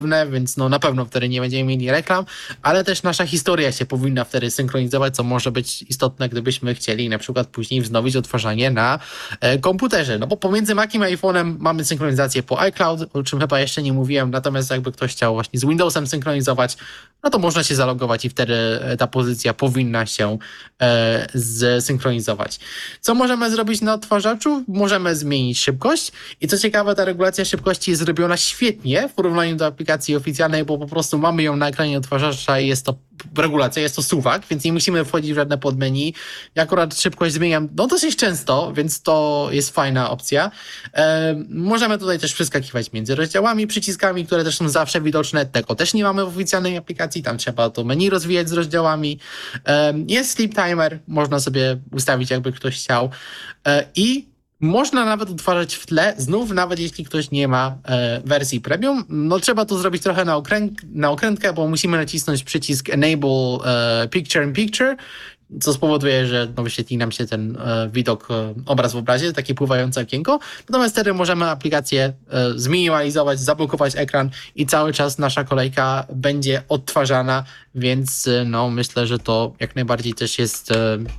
więc no na pewno wtedy nie będziemy mieli reklam, ale też nasza historia się powinna wtedy synchronizować, co może być istotne, gdybyśmy chcieli na przykład później wznowić odtwarzanie na komputerze. No bo pomiędzy Maciem a iPhone'em mamy synchronizację po iCloud, o czym chyba jeszcze nie mówiłem, natomiast jakby ktoś chciał właśnie z Windowsem synchronizować, no to można się zalogować i wtedy ta pozycja powinna się zsynchronizować. Co możemy zrobić na odtwarzaczu? Możemy zmienić szybkość i co ciekawe, ta regulacja szybkości jest zrobiona świetnie w porównaniu do aplikacji oficjalnej, bo po prostu mamy ją na ekranie odtwarzacza i jest to regulacja, jest to suwak, więc nie musimy wchodzić w żadne podmenu. Ja akurat szybkość zmieniam dosyć często, więc to jest fajna opcja. Możemy tutaj też przeskakiwać między rozdziałami, przyciskami, które też są zawsze widoczne. Tego też nie mamy w oficjalnej aplikacji, tam trzeba to menu rozwijać z rozdziałami. Jest sleep timer, można sobie ustawić, jakby ktoś chciał. I można nawet odtwarzać w tle, znów nawet jeśli ktoś nie ma wersji premium. No trzeba to zrobić trochę na okrętkę, bo musimy nacisnąć przycisk Enable Picture in Picture, co spowoduje, że wyświetli nam się ten widok, obraz w obrazie, takie pływające okienko. Natomiast wtedy możemy aplikację zminimalizować, zablokować ekran i cały czas nasza kolejka będzie odtwarzana, więc no myślę, że to jak najbardziej też jest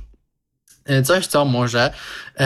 coś, co może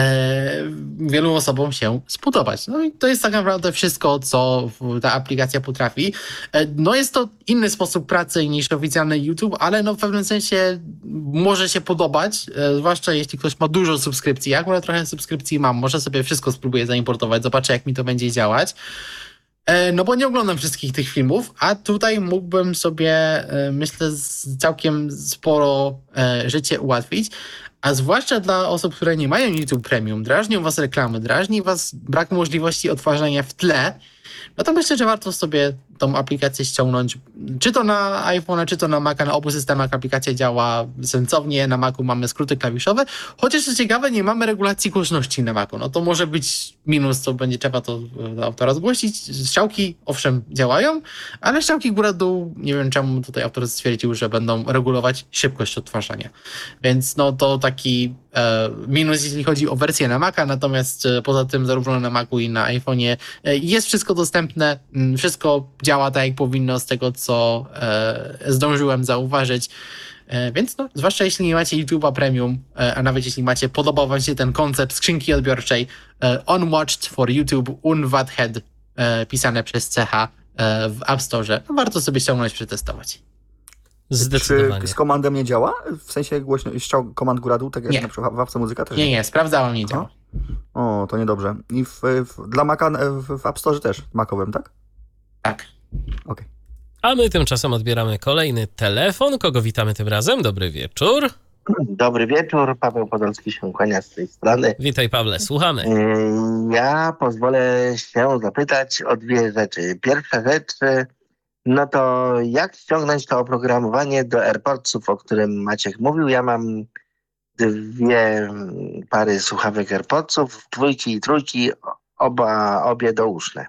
wielu osobom się spodobać. No i to jest tak naprawdę wszystko, co ta aplikacja potrafi. No jest to inny sposób pracy niż oficjalny YouTube, ale no w pewnym sensie może się podobać, zwłaszcza jeśli ktoś ma dużo subskrypcji. Ja akurat trochę subskrypcji mam, może sobie wszystko spróbuję zaimportować, zobaczę jak mi to będzie działać. No bo nie oglądam wszystkich tych filmów, a tutaj mógłbym sobie, myślę, całkiem sporo życie ułatwić. A zwłaszcza dla osób, które nie mają YouTube Premium, drażnią was reklamy, drażni was brak możliwości odtwarzania w tle, no to myślę, że warto sobie tą aplikację ściągnąć, czy to na iPhone'a, czy to na Maca, na obu systemach aplikacja działa sensownie, na Macu mamy skróty klawiszowe, chociaż co ciekawe, nie mamy regulacji głośności na Macu, no to może być minus, to będzie trzeba to do autora zgłosić. Strzałki owszem działają, ale strzałki góra-dół, nie wiem czemu tutaj autor stwierdził, że będą regulować szybkość odtwarzania, więc no to taki minus, jeśli chodzi o wersję na Maca, natomiast poza tym zarówno na Macu i na iPhone'ie jest wszystko dostępne, wszystko działa tak jak powinno z tego, co zdążyłem zauważyć. Więc no, zwłaszcza jeśli nie macie YouTube'a Premium, a nawet jeśli macie, podobał wam się ten koncept skrzynki odbiorczej Unwatched for YouTube Unwathead pisane przez CH w App Store, no, warto sobie ściągnąć, przetestować. Zdecydowanie. Czy z komandem nie działa? W sensie głośno strzał komand góra-dół, tak jak Nie. Na przykład w apce muzyka też? Nie, sprawdzałem, nie działa. O, to niedobrze. I dla Maca w App Store też, Macowym, tak? Tak. Okej. A my tymczasem odbieramy kolejny telefon. Kogo witamy tym razem? Dobry wieczór. Dobry wieczór, Paweł Podolski się kłania z tej strony. Witaj Pawle, słuchamy. Ja pozwolę się zapytać o dwie rzeczy. Pierwsza rzecz, no to jak ściągnąć to oprogramowanie do AirPodsów, o którym Maciek mówił. Ja mam dwie pary słuchawek AirPodsów, 2 i 3, obie douszne.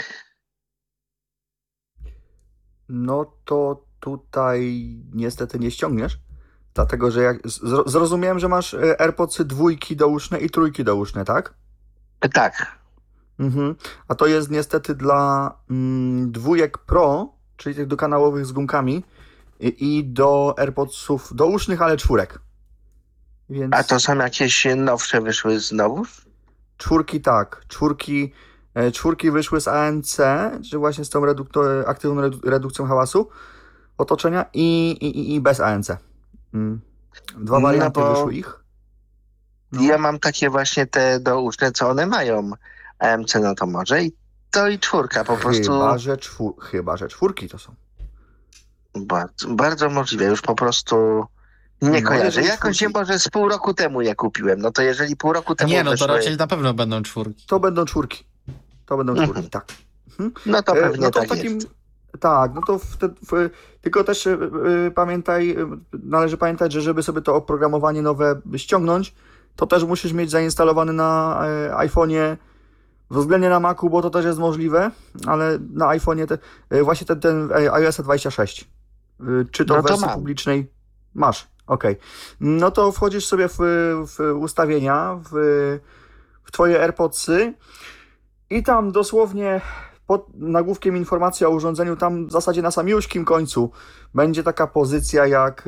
No to tutaj niestety nie ściągniesz, dlatego że jak zrozumiałem, że masz AirPodsy 2 douszne i 3 douszne, tak? Tak. Mhm. A to jest niestety dla 2 Pro, czyli tych dokanałowych z gumkami i do AirPodsów dousznych, ale 4. Więc A to są jakieś nowsze wyszły znowu? 4 tak. 4 wyszły z ANC, czy właśnie z tą aktywną redukcją hałasu otoczenia i bez ANC. Dwa warianty wyszły ich. No. Ja mam takie właśnie te douszne, co one mają ANC, no to może i to i 4 po prostu. Chyba, że 4 to są. Bardzo, bardzo możliwe, już po prostu nie kojarzę. Jakoś się może z pół roku temu je kupiłem. No to jeżeli pół roku temu Nie, no wyszły... to raczej na pewno będą 4. To będą 4, tak. No to pewnie to tak takim, jest. Tak, no to tylko też należy pamiętać, że żeby sobie to oprogramowanie nowe ściągnąć, to też musisz mieć zainstalowane na iPhone'ie, względnie na Macu, bo to też jest możliwe, ale na iPhone'ie właśnie ten iOS 26. Czy to w wersji publicznej masz? Okej. No to wchodzisz sobie w ustawienia, w twoje AirPodsy i tam dosłownie pod nagłówkiem informacji o urządzeniu, tam w zasadzie na samiuśkim końcu będzie taka pozycja jak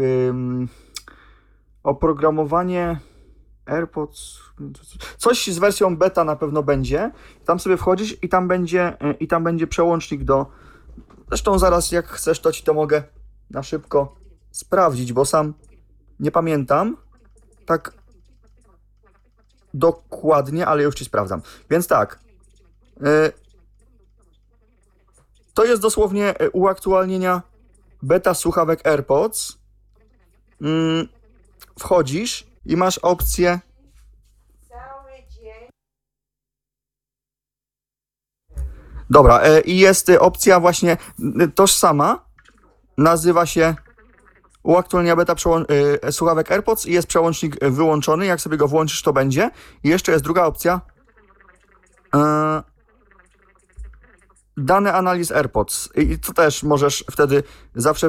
oprogramowanie AirPods, coś z wersją beta na pewno będzie. Tam sobie wchodzisz i tam będzie przełącznik do... Zresztą zaraz jak chcesz, to ci to mogę na szybko sprawdzić, bo sam nie pamiętam tak dokładnie, ale już ci sprawdzam. Więc tak, to jest dosłownie uaktualnienia beta słuchawek AirPods. Wchodzisz i masz opcję dobra, i jest opcja właśnie tożsama, nazywa się uaktualnienia beta słuchawek AirPods i jest przełącznik wyłączony, jak sobie go włączysz, to będzie. I jeszcze jest druga opcja, dane analiz AirPods i to też możesz wtedy zawsze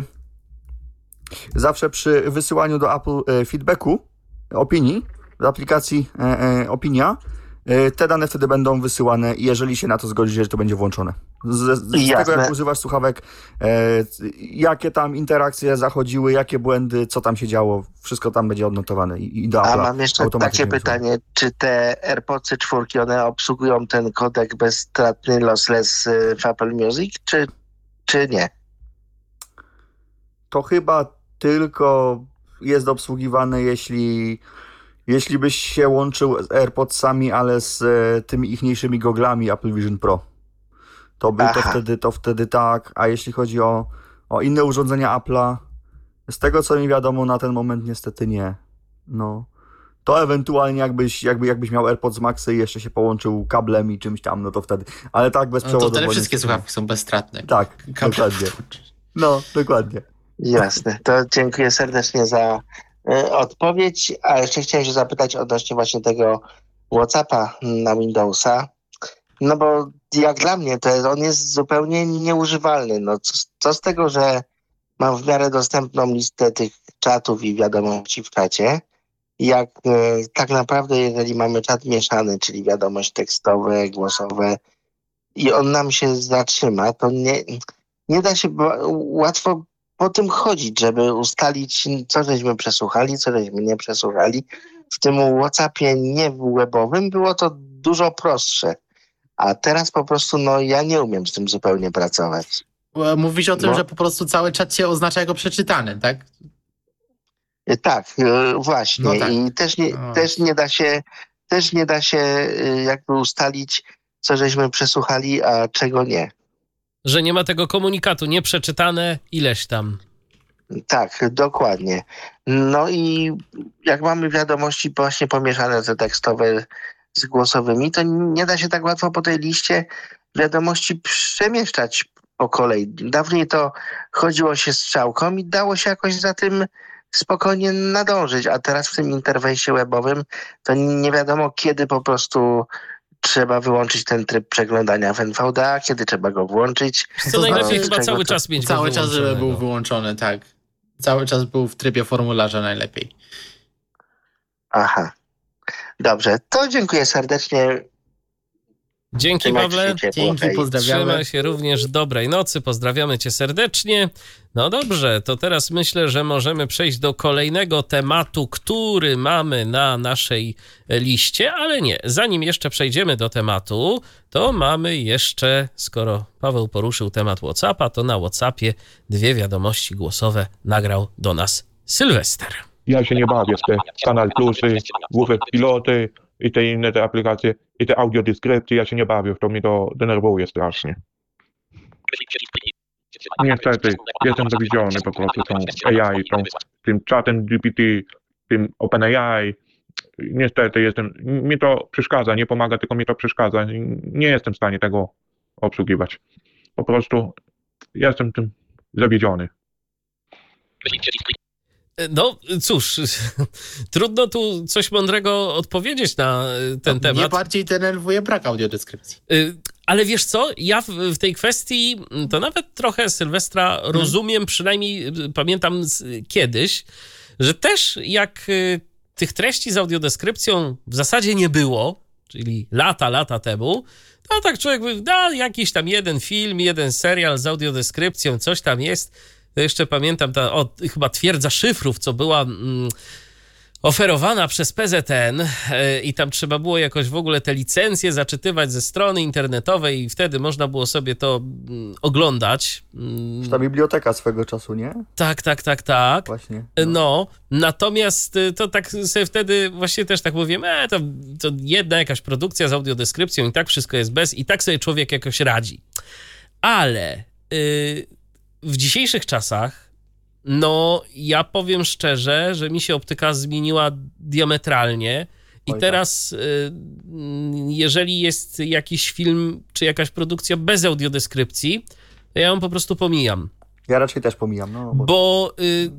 przy wysyłaniu do Apple feedbacku, opinii, z aplikacji Opinia, te dane wtedy będą wysyłane, jeżeli się na to zgodzisz, że to będzie włączone. Z tego, jak używasz słuchawek, jakie tam interakcje zachodziły, jakie błędy, co tam się działo, wszystko tam będzie odnotowane i do Apple'a. A mam jeszcze takie pytanie, czy te AirPodsy 4, one obsługują ten kodek bezstratny lossless w Apple Music, czy nie? To chyba tylko jest obsługiwane, jeśli byś się łączył z AirPodsami, ale z tymi ichniejszymi goglami Apple Vision Pro. To wtedy tak, a jeśli chodzi o inne urządzenia Apple'a, z tego co mi wiadomo na ten moment niestety nie. No. To ewentualnie jakbyś miał AirPods Maxy i jeszcze się połączył kablem i czymś tam, no to wtedy, ale tak bez przewodu. To wtedy wszystkie słuchawki są bezstratne. Tak, dokładnie. No, dokładnie. Jasne, to dziękuję serdecznie za odpowiedź, a jeszcze chciałem się zapytać odnośnie właśnie tego WhatsAppa na Windowsa, no bo jak dla mnie on jest zupełnie nieużywalny. No co z tego, że mam w miarę dostępną listę tych czatów i wiadomości w czacie, jak tak naprawdę jeżeli mamy czat mieszany, czyli wiadomość tekstowe, głosowe i on nam się zatrzyma, to nie da się łatwo po tym chodzić, żeby ustalić, co żeśmy przesłuchali, co żeśmy nie przesłuchali. W tym WhatsAppie nie webowym było to dużo prostsze. A teraz po prostu, ja nie umiem z tym zupełnie pracować. Mówisz o tym, że po prostu cały czat się oznacza jako przeczytany, tak? Tak, właśnie. No tak. I też nie da się jakby ustalić, co żeśmy przesłuchali, a czego nie. Że nie ma tego komunikatu, nieprzeczytane ileś tam. Tak, dokładnie. No i jak mamy wiadomości właśnie pomieszane te tekstowe z głosowymi, to nie da się tak łatwo po tej liście wiadomości przemieszczać po kolei. Dawniej to chodziło się strzałką i dało się jakoś za tym spokojnie nadążyć, a teraz w tym interfejsie webowym to nie wiadomo, kiedy po prostu trzeba wyłączyć ten tryb przeglądania w NVDA, kiedy trzeba go włączyć. Co najlepiej chyba cały czas mieć cały czas, żeby był wyłączony, tak. Cały czas był w trybie formularza najlepiej. Aha. Dobrze, to dziękuję serdecznie. Dzięki, Pawle. Dzięki, pozdrawiamy. Trzymaj się również, dobrej nocy, pozdrawiamy cię serdecznie. No dobrze, to teraz myślę, że możemy przejść do kolejnego tematu, który mamy na naszej liście, ale nie, zanim jeszcze przejdziemy do tematu, to mamy jeszcze, skoro Paweł poruszył temat WhatsAppa, to na WhatsAppie 2 wiadomości głosowe nagrał do nas Sylwester. Ja się nie bawię w te Kanal Plusy, WF Piloty i te inne te aplikacje i te audiodeskrypcje, ja się nie bawię, to mnie to denerwuje strasznie. Niestety, jestem zawiedziony po prostu tą AI, tym czatem GPT, tym OpenAI. Niestety mnie to przeszkadza, nie pomaga, tylko mnie to przeszkadza. Nie jestem w stanie tego obsługiwać. Po prostu jestem tym zawiedziony. No cóż, trudno tu coś mądrego odpowiedzieć na ten temat. Mnie bardziej denerwuje brak audiodeskrypcji. Ale wiesz co, ja w tej kwestii to nawet trochę Sylwestra rozumiem, przynajmniej pamiętam kiedyś, że też jak tych treści z audiodeskrypcją w zasadzie nie było, czyli lata temu, to tak człowiek da jakiś tam jeden film, jeden serial z audiodeskrypcją, coś tam jest. To jeszcze pamiętam, chyba Twierdza Szyfrów, co była oferowana przez PZN i tam trzeba było jakoś w ogóle te licencje zaczytywać ze strony internetowej i wtedy można było sobie to oglądać. Ta biblioteka swego czasu, nie? Tak. Właśnie. No, natomiast to tak sobie wtedy właśnie też tak mówię, to jedna jakaś produkcja z audiodeskrypcją i tak wszystko jest i tak sobie człowiek jakoś radzi. Ale w dzisiejszych czasach no, ja powiem szczerze, że mi się optyka zmieniła diametralnie i teraz jeżeli jest jakiś film czy jakaś produkcja bez audiodeskrypcji, to ja ją po prostu pomijam. Ja raczej też pomijam, no. Bo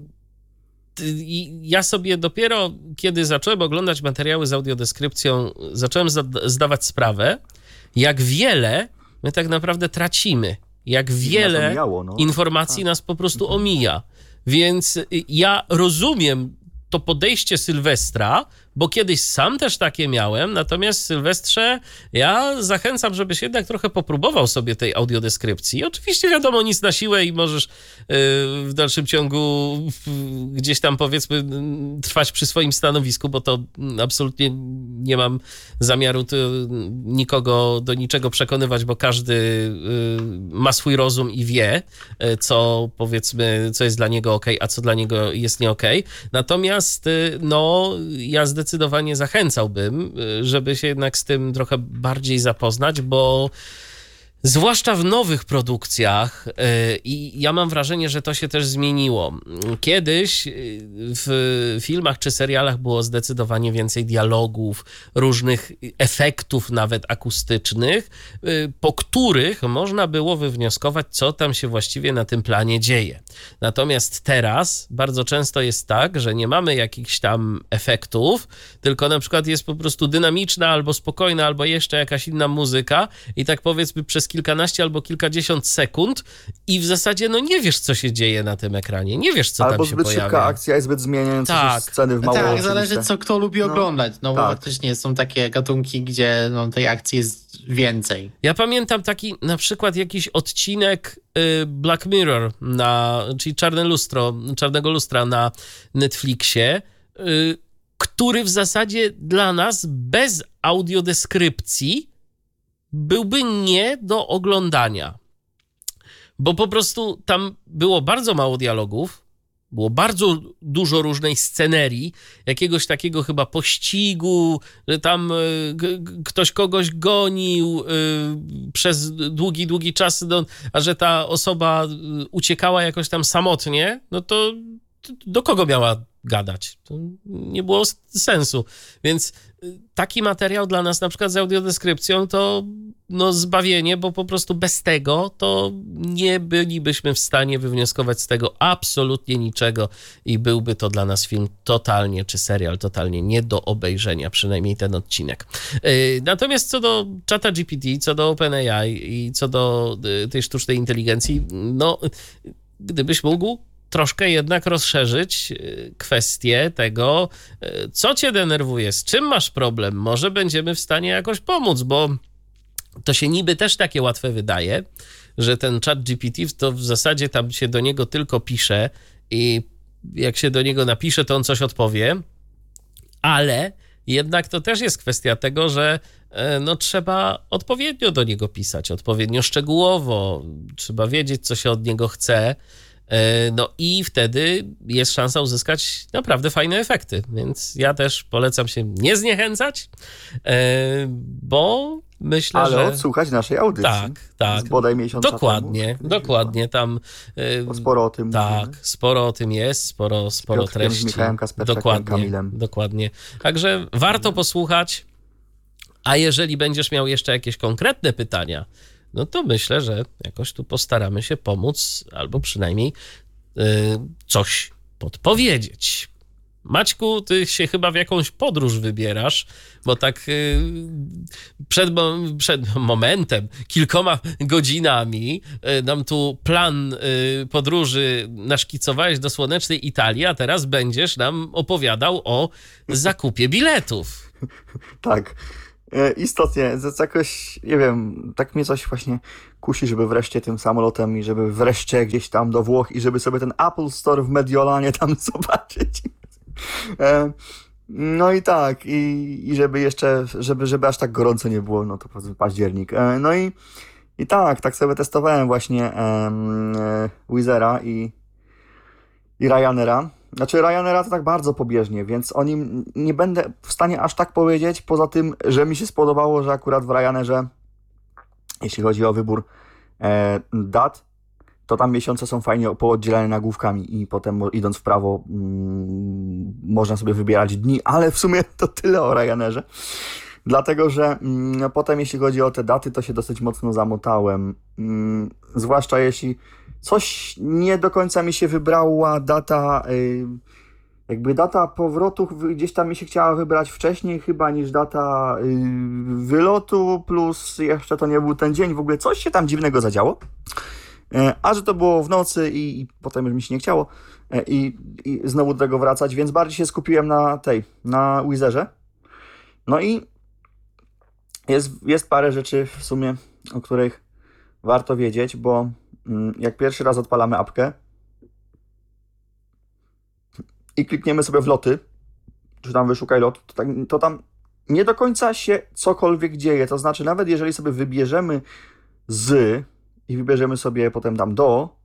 ja sobie dopiero, kiedy zacząłem oglądać materiały z audiodeskrypcją, zacząłem zdawać sprawę, jak wiele my tak naprawdę tracimy. Jak wiele informacji nas po prostu omija. Więc ja rozumiem to podejście Sylwestra, bo kiedyś sam też takie miałem, natomiast Sylwestrze ja zachęcam, żebyś jednak trochę popróbował sobie tej audiodeskrypcji. Oczywiście wiadomo, nic na siłę i możesz w dalszym ciągu gdzieś tam powiedzmy trwać przy swoim stanowisku, bo to absolutnie nie mam zamiaru nikogo do niczego przekonywać, bo każdy ma swój rozum i wie, co powiedzmy, co jest dla niego okej, a co dla niego jest nie okej. Natomiast no ja zdecydowanie zachęcałbym, żeby się jednak z tym trochę bardziej zapoznać, bo zwłaszcza w nowych produkcjach i ja mam wrażenie, że to się też zmieniło. Kiedyś w filmach czy serialach było zdecydowanie więcej dialogów, różnych efektów nawet akustycznych, po których można było wywnioskować, co tam się właściwie na tym planie dzieje. Natomiast teraz bardzo często jest tak, że nie mamy jakichś tam efektów, tylko na przykład jest po prostu dynamiczna albo spokojna, albo jeszcze jakaś inna muzyka i tak powiedzmy przez kilkanaście albo kilkadziesiąt sekund i w zasadzie no nie wiesz, co się dzieje na tym ekranie, nie wiesz, co albo tam się pojawia. Albo zbyt szybka akcja jest zbyt zmieniająca się sceny w mało. Tak, zależy co kto lubi oglądać, no bo tak. faktycznie są takie gatunki, gdzie no, tej akcji jest więcej. Ja pamiętam taki na przykład jakiś odcinek Black Mirror, czyli Czarnego Lustra na Netflixie, który w zasadzie dla nas bez audiodeskrypcji byłby nie do oglądania. Bo po prostu tam było bardzo mało dialogów, było bardzo dużo różnej scenerii, jakiegoś takiego chyba pościgu, że tam ktoś kogoś gonił przez długi czas, a że ta osoba uciekała jakoś tam samotnie, no to do kogo miała gadać? To nie było sensu. Więc taki materiał dla nas na przykład z audiodeskrypcją to no zbawienie, bo po prostu bez tego to nie bylibyśmy w stanie wywnioskować z tego absolutnie niczego i byłby to dla nas film totalnie, czy serial totalnie nie do obejrzenia, przynajmniej ten odcinek. Natomiast co do ChatGPT, co do OpenAI i co do tej sztucznej inteligencji, no gdybyś mógł troszkę jednak rozszerzyć kwestię tego, co cię denerwuje, z czym masz problem. Może będziemy w stanie jakoś pomóc, bo to się niby też takie łatwe wydaje, że ten ChatGPT to w zasadzie tam się do niego tylko pisze i jak się do niego napisze, to on coś odpowie, ale jednak to też jest kwestia tego, że no, trzeba odpowiednio do niego pisać, odpowiednio szczegółowo, trzeba wiedzieć, co się od niego chce. No i wtedy jest szansa uzyskać naprawdę fajne efekty, więc ja też polecam się nie zniechęcać, bo myślę, ale że... odsłuchać naszej audycji. Tak. Z bodaj miesiąca Dokładnie, tam... Sporo o tym tak, mówimy. Sporo o tym jest, sporo treści. Z Michałem Kasperczakiem, Kamilem. Dokładnie. Także warto posłuchać, a jeżeli będziesz miał jeszcze jakieś konkretne pytania, no to myślę, że jakoś tu postaramy się pomóc, albo przynajmniej coś podpowiedzieć. Maćku, ty się chyba w jakąś podróż wybierasz, bo tak przed momentem, kilkoma godzinami nam tu plan podróży naszkicowałeś do słonecznej Italii, a teraz będziesz nam opowiadał o zakupie biletów. Tak. Istotnie, to jakoś, nie wiem, tak mnie coś właśnie kusi, żeby wreszcie tym samolotem i żeby wreszcie gdzieś tam do Włoch i żeby sobie ten Apple Store w Mediolanie tam zobaczyć. No i tak, i żeby jeszcze, żeby aż tak gorąco nie było, no to powiedzmy październik. No i tak sobie testowałem właśnie Wizera i Ryanaira. Znaczy Ryanaira to tak bardzo pobieżnie, więc o nim nie będę w stanie aż tak powiedzieć, poza tym, że mi się spodobało, że akurat w Ryanairze, jeśli chodzi o wybór dat, to tam miesiące są fajnie pooddzielane nagłówkami i potem idąc w prawo można sobie wybierać dni, ale w sumie to tyle o Ryanairze. Dlatego, że potem jeśli chodzi o te daty, to się dosyć mocno zamotałem. Zwłaszcza jeśli coś nie do końca mi się wybrała data, jakby data powrotu gdzieś tam mi się chciała wybrać wcześniej chyba niż data wylotu, plus jeszcze to nie był ten dzień, w ogóle coś się tam dziwnego zadziało. A że to było w nocy i potem już mi się nie chciało i znowu do tego wracać, więc bardziej się skupiłem na Wizerze. No i jest parę rzeczy w sumie, o których warto wiedzieć, bo jak pierwszy raz odpalamy apkę i klikniemy sobie w loty, czy tam wyszukaj lot, to tam nie do końca się cokolwiek dzieje. To znaczy, nawet jeżeli sobie wybierzemy i wybierzemy sobie potem tam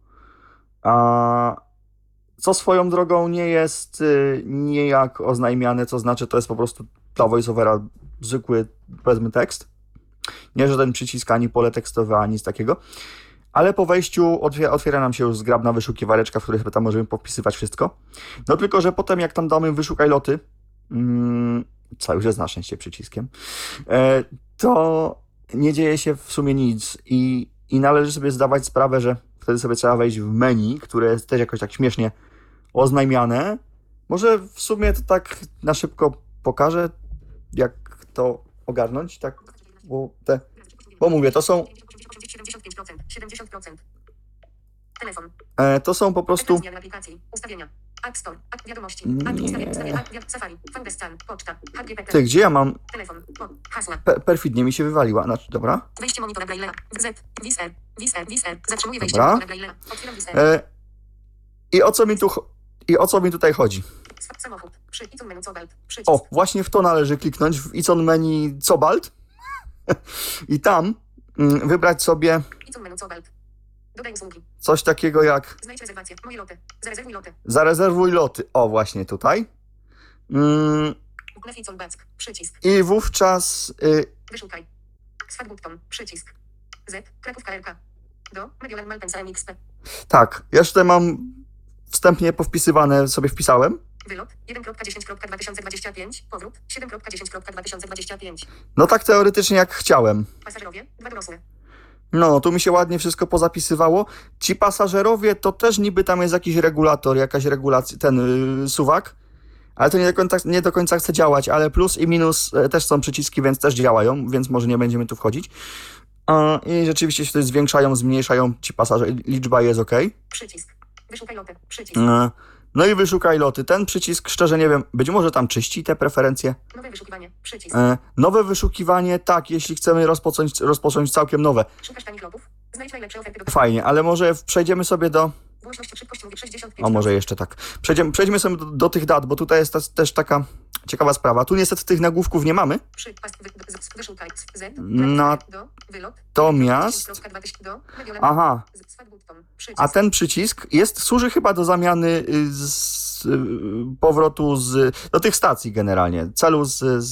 co swoją drogą nie jest nijak oznajmiane, to znaczy to jest po prostu dla voiceovera zwykły, powiedzmy, tekst. Nie, że ten przycisk ani pole tekstowe, ani nic takiego. Ale po wejściu otwiera nam się już zgrabna wyszukiwareczka, w której sobie tam możemy powpisywać wszystko. No tylko, że potem jak tam damy wyszukaj loty, co już jest na szczęście przyciskiem, to nie dzieje się w sumie nic i należy sobie zdawać sprawę, że wtedy sobie trzeba wejść w menu, które jest też jakoś tak śmiesznie oznajmiane. Może w sumie to tak na szybko pokażę, jak to ogarnąć, tak, bo mówię, to są 70%. Telefon. To są po prostu Zmiany aplikacji, ustawienia, App Store, wiadomości, ustawienia, Safari, VDScan, poczta, HGPT. Ty, gdzie ja mam? Telefon, hasła. Perfidnie mi się wywaliła, znaczy, dobra. Wejście monitora Braille'a, Wiser, zatrzymuje wejście Dobra. monitora Braille'a, otwieram Wiser. I o co mi tutaj chodzi? Samochód, Icon menu Cobalt, przycisk. O, właśnie w to należy kliknąć, w Icon menu Cobalt i tam wybrać sobie Icon menu Cobalt. Dodaj usługi. coś takiego jak Znajdź rezerwację, moje loty, zarezerwuj loty. zarezerwuj loty. O, właśnie tutaj. Icon Back, przycisk. I wówczas Wyszukaj. Swat button, przycisk. Kraków KRK. Do, Mediolan Malpensa MXP. tak, ja już tutaj mam wstępnie powpisywane, sobie wpisałem. Wylot 1.10.2025, powrót 7.10.2025. No tak teoretycznie jak chciałem. Pasażerowie, 2 dorosłe. No, tu mi się ładnie wszystko pozapisywało. Ci pasażerowie to też niby tam jest jakiś regulator, jakaś regulacja, ten suwak, ale to nie do końca chce działać, ale plus i minus też są przyciski, więc też działają, więc może nie będziemy tu wchodzić. I rzeczywiście się tutaj zwiększają, zmniejszają ci pasażerowie, liczba jest ok. Przycisk. Wyszukaj loty, przycisk. No i wyszukaj loty. Ten przycisk, szczerze nie wiem, być może tam czyści te preferencje. Nowe wyszukiwanie, przycisk. Nowe wyszukiwanie, tak, jeśli chcemy rozpocząć całkiem nowe. Szukasz tanich lotów? Znajdź najlepsze oferty do... Fajnie, ale może przejdziemy sobie do... Głośność, szybkość mówię 65%. O, może jeszcze tak. Przejdźmy sobie do tych dat, bo tutaj jest też taka ciekawa sprawa. Tu niestety tych nagłówków nie mamy. Wyszukaj, Natomiast... Aha. A ten przycisk służy chyba do zamiany powrotu do tych stacji generalnie. Celu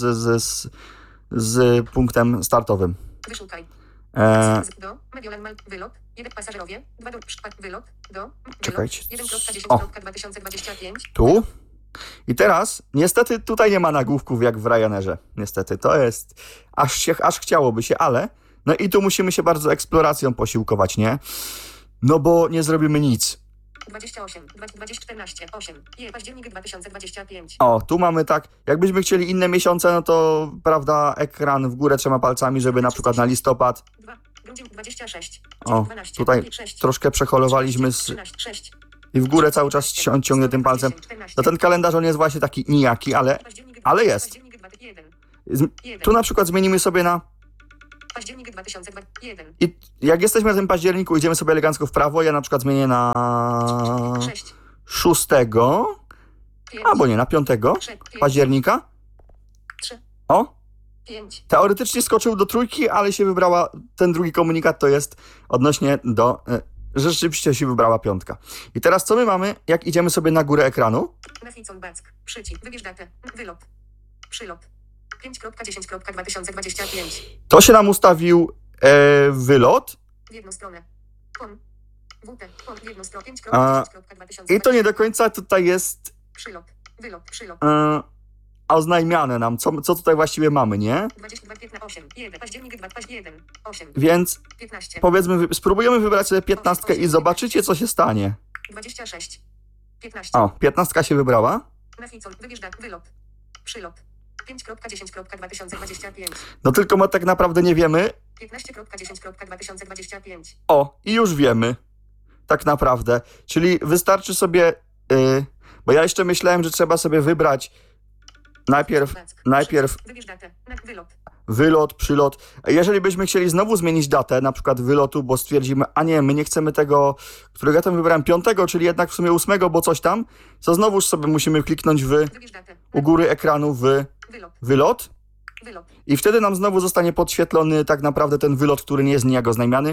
z punktem startowym. Wyszukaj. Do Mediolan wylot, 1 pasażerowie, 2 wylot, do czekajcie. 1.10.2025. Tu. I teraz, niestety tutaj nie ma nagłówków jak w Ryanairze. Niestety, to jest, aż chciałoby się, ale, no i tu musimy się bardzo eksploracją posiłkować, nie? No bo nie zrobimy nic. 2014, 8, październik 2025. O, tu mamy tak, jakbyśmy chcieli inne miesiące, no to, prawda, ekran w górę 3 palcami, żeby na przykład na listopad. 2, grudzień 26, o, 12, tutaj 6, troszkę przeholowaliśmy 6, i w górę cały czas ciągnie tym palcem. No ten kalendarz, on jest właśnie taki nijaki, ale jest. Tu na przykład zmienimy sobie na... Październik 2021. I jak jesteśmy w tym październiku, idziemy sobie elegancko w prawo, ja na przykład zmienię na 6, 6, 5, albo nie, na 5 października. 3, O, 5. teoretycznie skoczył do 3, ale się wybrała, ten drugi komunikat to jest odnośnie do, że rzeczywiście się wybrała 5. I teraz co my mamy, jak idziemy sobie na górę ekranu? Naficon Back. Przycisk. Wybierz datę. Wylot. Przylot. 5.10.2025. To się nam ustawił wylot. W jedną stronę. PON. WT. PON. W jedną stronę. A, 5.10.2025. I to nie do końca tutaj jest Przylot. Wylot. Przylot. oznajmiane nam, co tutaj właściwie mamy, nie? 22, 15, 8. 1. Październik 2, 1. 8. Więc 15. powiedzmy, spróbujemy wybrać sobie 15 i zobaczycie, co się stanie. 26. 15. O, 15 się wybrała. Naficon. Wybierz datę. Wylot. Przylot. 5.10.2025. No tylko my tak naprawdę nie wiemy. 15.10.2025. O, i już wiemy. Tak naprawdę. Czyli wystarczy sobie... bo ja jeszcze myślałem, że trzeba sobie wybrać najpierw Wybierz datę. Wylot. wylot, przylot. Jeżeli byśmy chcieli znowu zmienić datę, na przykład wylotu, bo stwierdzimy, a nie, my nie chcemy tego, którego ja tam wybrałem 5, czyli jednak w sumie 8, bo coś tam, to znowuż sobie musimy kliknąć Wybierz datę. u góry ekranu w Wylot. wylot Wylot. i wtedy nam znowu zostanie podświetlony tak naprawdę ten wylot, który nie jest nijak oznajmiany.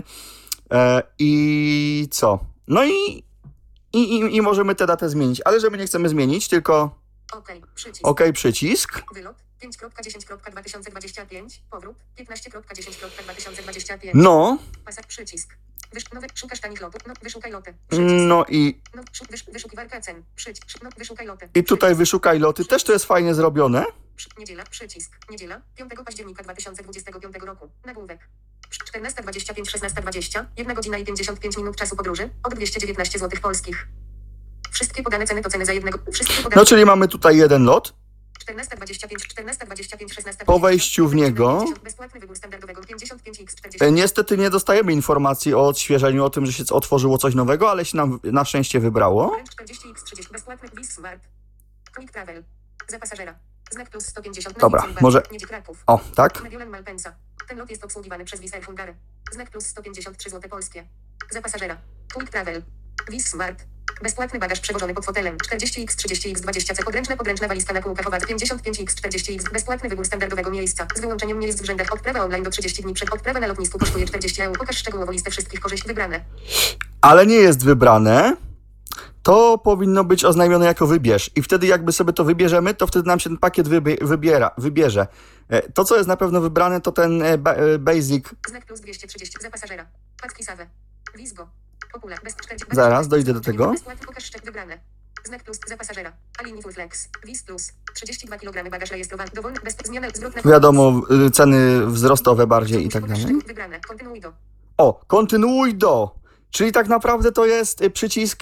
I co? No i możemy tę datę zmienić, ale że my nie chcemy zmienić, tylko OK. Przycisk. OK przycisk. Wylot. 5.10.2025. Powrót. 15.10.2025. No, Pasek. Przycisk. Nowy. Szukasz tanich lotów. No, wyszukaj loty. no i No, wyszukiwarka cen. Przycisk. No, wyszukaj loty. i tutaj wyszukaj loty, też to jest fajnie zrobione. Niedziela. Przycisk. Niedziela. 5 października 2025 roku. Nagłówek. 14:25, 16:20. 1 godzina i 55 minut czasu podróży. Od 219 zł polskich. Wszystkie podane ceny to ceny za jednego. Wszystkie podane... No czyli mamy tutaj jeden lot. 14:25, 16:20. Po wejściu w niego Bezpłatny wybór standardowego 55x40. niestety nie dostajemy informacji o odświeżeniu, o tym, że się otworzyło coś nowego, ale się nam na szczęście wybrało. Wręcz 40x30. Bezpłatny Wizz Smart. Quick Travel. Za pasażera. Znak plus 150. Dobra, Naficon może- Back. Niedzie Kraków. O, tak? Mediolan Malpensa. Ten lot jest obsługiwany przez Wizz Air Hungary. Znak plus 153 zł polskie. Za pasażera. Quick Travel. Wizz Smart. Bezpłatny bagaż przewożony pod fotelem. 40x, 30x, 20c. Podręczna walizka na kółkach owad. 55x, 40x. Bezpłatny wybór standardowego miejsca. Z wyłączeniem miejsc w rzędach. Odprawa online do 30 dni przed. Odprawa na lotnisku kosztuje 40 €. Pokaż szczegółowo listę wszystkich korzyści wybrane. Ale nie jest wybrane. To powinno być oznajmione jako wybierz. I wtedy jakby sobie to wybierzemy, to wtedy nam się ten pakiet wybierze. To, co jest na pewno wybrane, to ten basic. Znak plus 230 za pasażera. Packi Save. Wizgo. Popular. Bez 40. Zaraz, dojdę do tego. Bezpłatny pokaż szczeg wybrane. Znak plus za pasażera. Alini Full Flex. Wizz plus. 32 kg bagaż rejestrowany. Dowolny. Bez zmiany. Zwrotne. Wiadomo, ceny wzrostowe bardziej i tak dalej. Wybrane. Kontynuuj do. O, kontynuuj do. Czyli tak naprawdę to jest przycisk,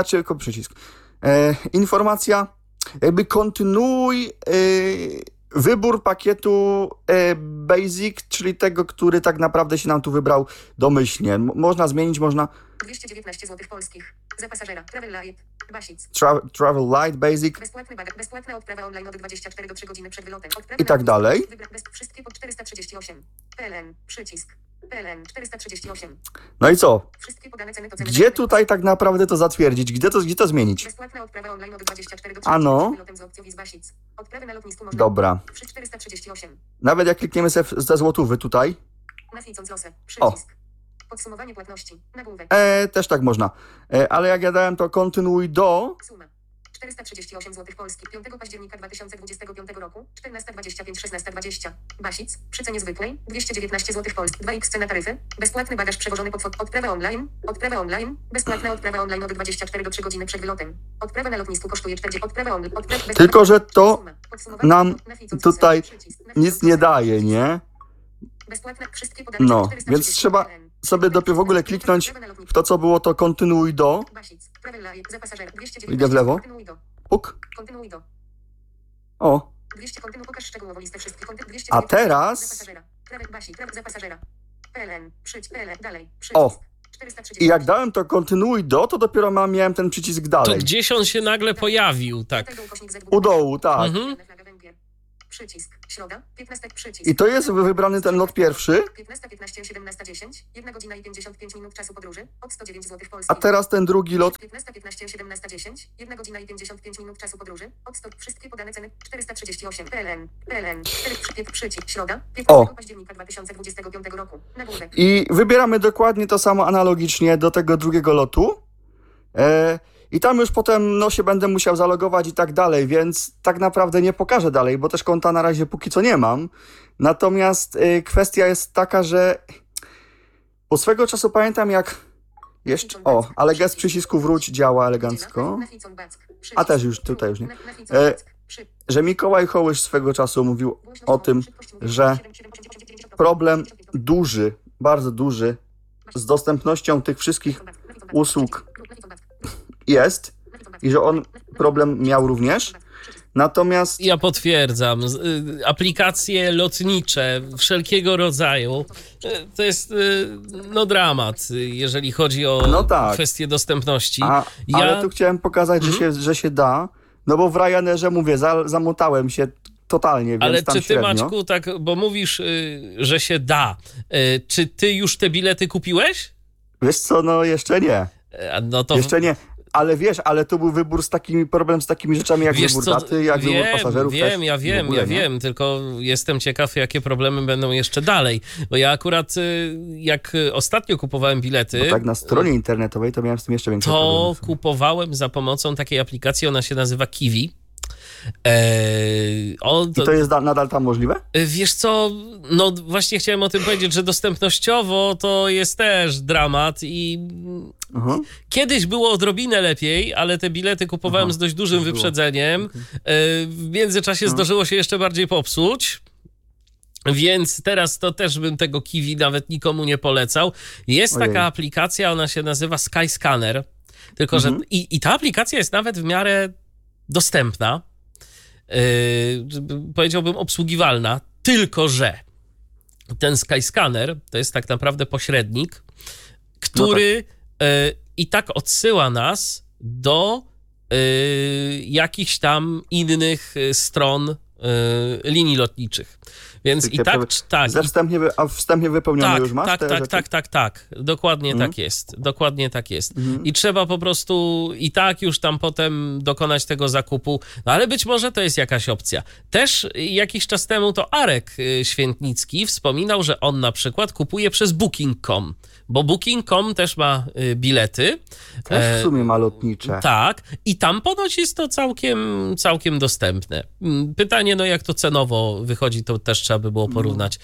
informacja, jakby kontynuuj wybór pakietu Basic, czyli tego, który tak naprawdę się nam tu wybrał domyślnie. Można zmienić, można 219 zł polskich. Za pasażera. Travel Light. Basic. Travel Light, Basic Bezpłatny bagaż. Bezpłatna odprawa online od 24 do 3 godziny przed wylotem. i tak dalej. Wszystkie po 438. PLN. Przycisk. PLN 438. No i co? Wszystkie podane ceny to ceny. Gdzie tutaj tak naprawdę to zatwierdzić? Gdzie to zmienić? Bezpłatna odprawa online od 24 do 3 Ano. godziny przed wylotem z opcją Wizz Basic. Odprawy na lotnisku można. Dobra. 438. Nawet jak klikniemy ze złotówy tutaj, Naficąc losy. Przycisk. Podsumowanie płatności. Nagłówek. też tak można. Ale jak ja dałem to kontynuuj do, Suma. 438 zł polskich. 5 października 2025 roku. 14:25, 16:20. Basic. Przy cenie zwykłej. 219 zł polskich. 2x cena taryfy. Bezpłatny bagaż przewożony pod odprawa online. Odprawa online. Bezpłatna odprawa online od 24 do 3 godziny przed wylotem. Odprawa na lotnisku kosztuje 40. Odprawa online. tylko że to Suma. Podsumowanie. nam Naficąc tutaj losy. Przycisk. nic Naficąc nie losy. daje, nie? Bezpłatne wszystkie podane No, ceny. więc trzeba sobie dopiero w ogóle kliknąć w to, co było to kontynuuj do. Basic. Travel Light. Za pasażera. 219. Idę w lewo. Kontynuuj do. Puk. Kontynuuj do. O, 200 kontynuuj, pokaż szczegółowo listę wszystkich. 200 a teraz... za pasażera. Travel Basic. Za pasażera. PLN. PLN. Dalej. O. Przycisk. 430. I jak dałem to kontynuuj do, to dopiero miałem ten przycisk To dalej. gdzieś on się nagle pojawił, tak. U dołu, tak. Mhm. przycisk, środa, 15 przycisk. I to jest wybrany ten lot pierwszy, 15:15, 17:10, 1 godzina i 55 minut czasu podróży, od 109 zł a polskich. teraz ten drugi lot. 15:15, 17:10, 1 godzina i 55 minut czasu podróży, od 100, wszystkie podane ceny, 438, PLN, 4 przycisk, środa, 15 października 2025 roku, nagłówek. I wybieramy dokładnie to samo analogicznie do tego drugiego lotu. I tam już potem no, się będę musiał zalogować i tak dalej, więc tak naprawdę nie pokażę dalej, bo też konta na razie póki co nie mam. Natomiast kwestia jest taka, że po swego czasu pamiętam jak jeszcze... ale gest przycisku wróć działa elegancko. A też już, tutaj już nie. Że Mikołaj Hołysz swego czasu mówił o tym, że problem duży, bardzo duży z dostępnością tych wszystkich usług jest i że on problem miał również. Natomiast Ja potwierdzam, aplikacje lotnicze wszelkiego rodzaju to jest no dramat, jeżeli chodzi o no tak. kwestię dostępności. Ale tu chciałem pokazać, że się da, no bo w Ryanerze mówię, zamotałem się totalnie, więc ale tam czy ty, średnio. Maćku, tak, bo mówisz, że się da, czy ty już te bilety kupiłeś? Wiesz co, no jeszcze nie. No to... Jeszcze nie. Ale wiesz, ale to był wybór problem z takimi rzeczami jak wybór daty, jak wybór pasażerów. Ja wiem, tylko jestem ciekaw, jakie problemy będą jeszcze dalej. Bo ja akurat, jak ostatnio kupowałem bilety... Bo tak na stronie internetowej to miałem z tym jeszcze większe problemy. To kupowałem za pomocą takiej aplikacji, ona się nazywa Kiwi. I to jest nadal tam możliwe? Wiesz co, no właśnie chciałem o tym powiedzieć, że dostępnościowo to jest też dramat i kiedyś było odrobinę lepiej, ale te bilety kupowałem z dość dużym wyprzedzeniem. W międzyczasie zdarzyło się jeszcze bardziej popsuć. Więc teraz to też bym tego Kiwi nawet nikomu nie polecał. Jest taka aplikacja, ona się nazywa Skyscanner. Tylko, że i ta aplikacja jest nawet w miarę dostępna. Powiedziałbym obsługiwalna, tylko że ten Skyscanner to jest tak naprawdę pośrednik, który i tak odsyła nas do jakichś tam innych stron linii lotniczych. Więc i tak. Wstępnie wypełnione już masz? Tak. Dokładnie tak jest. Dokładnie tak jest. I trzeba po prostu i tak już tam potem dokonać tego zakupu. No ale być może to jest jakaś opcja. Też jakiś czas temu to Arek Świętnicki wspominał, że on na przykład kupuje przez Booking.com, bo Booking.com też ma bilety. Też w sumie ma lotnicze. Tak. I tam ponoć jest to całkiem dostępne. Pytanie, no jak to cenowo wychodzi, to też trzeba by było porównać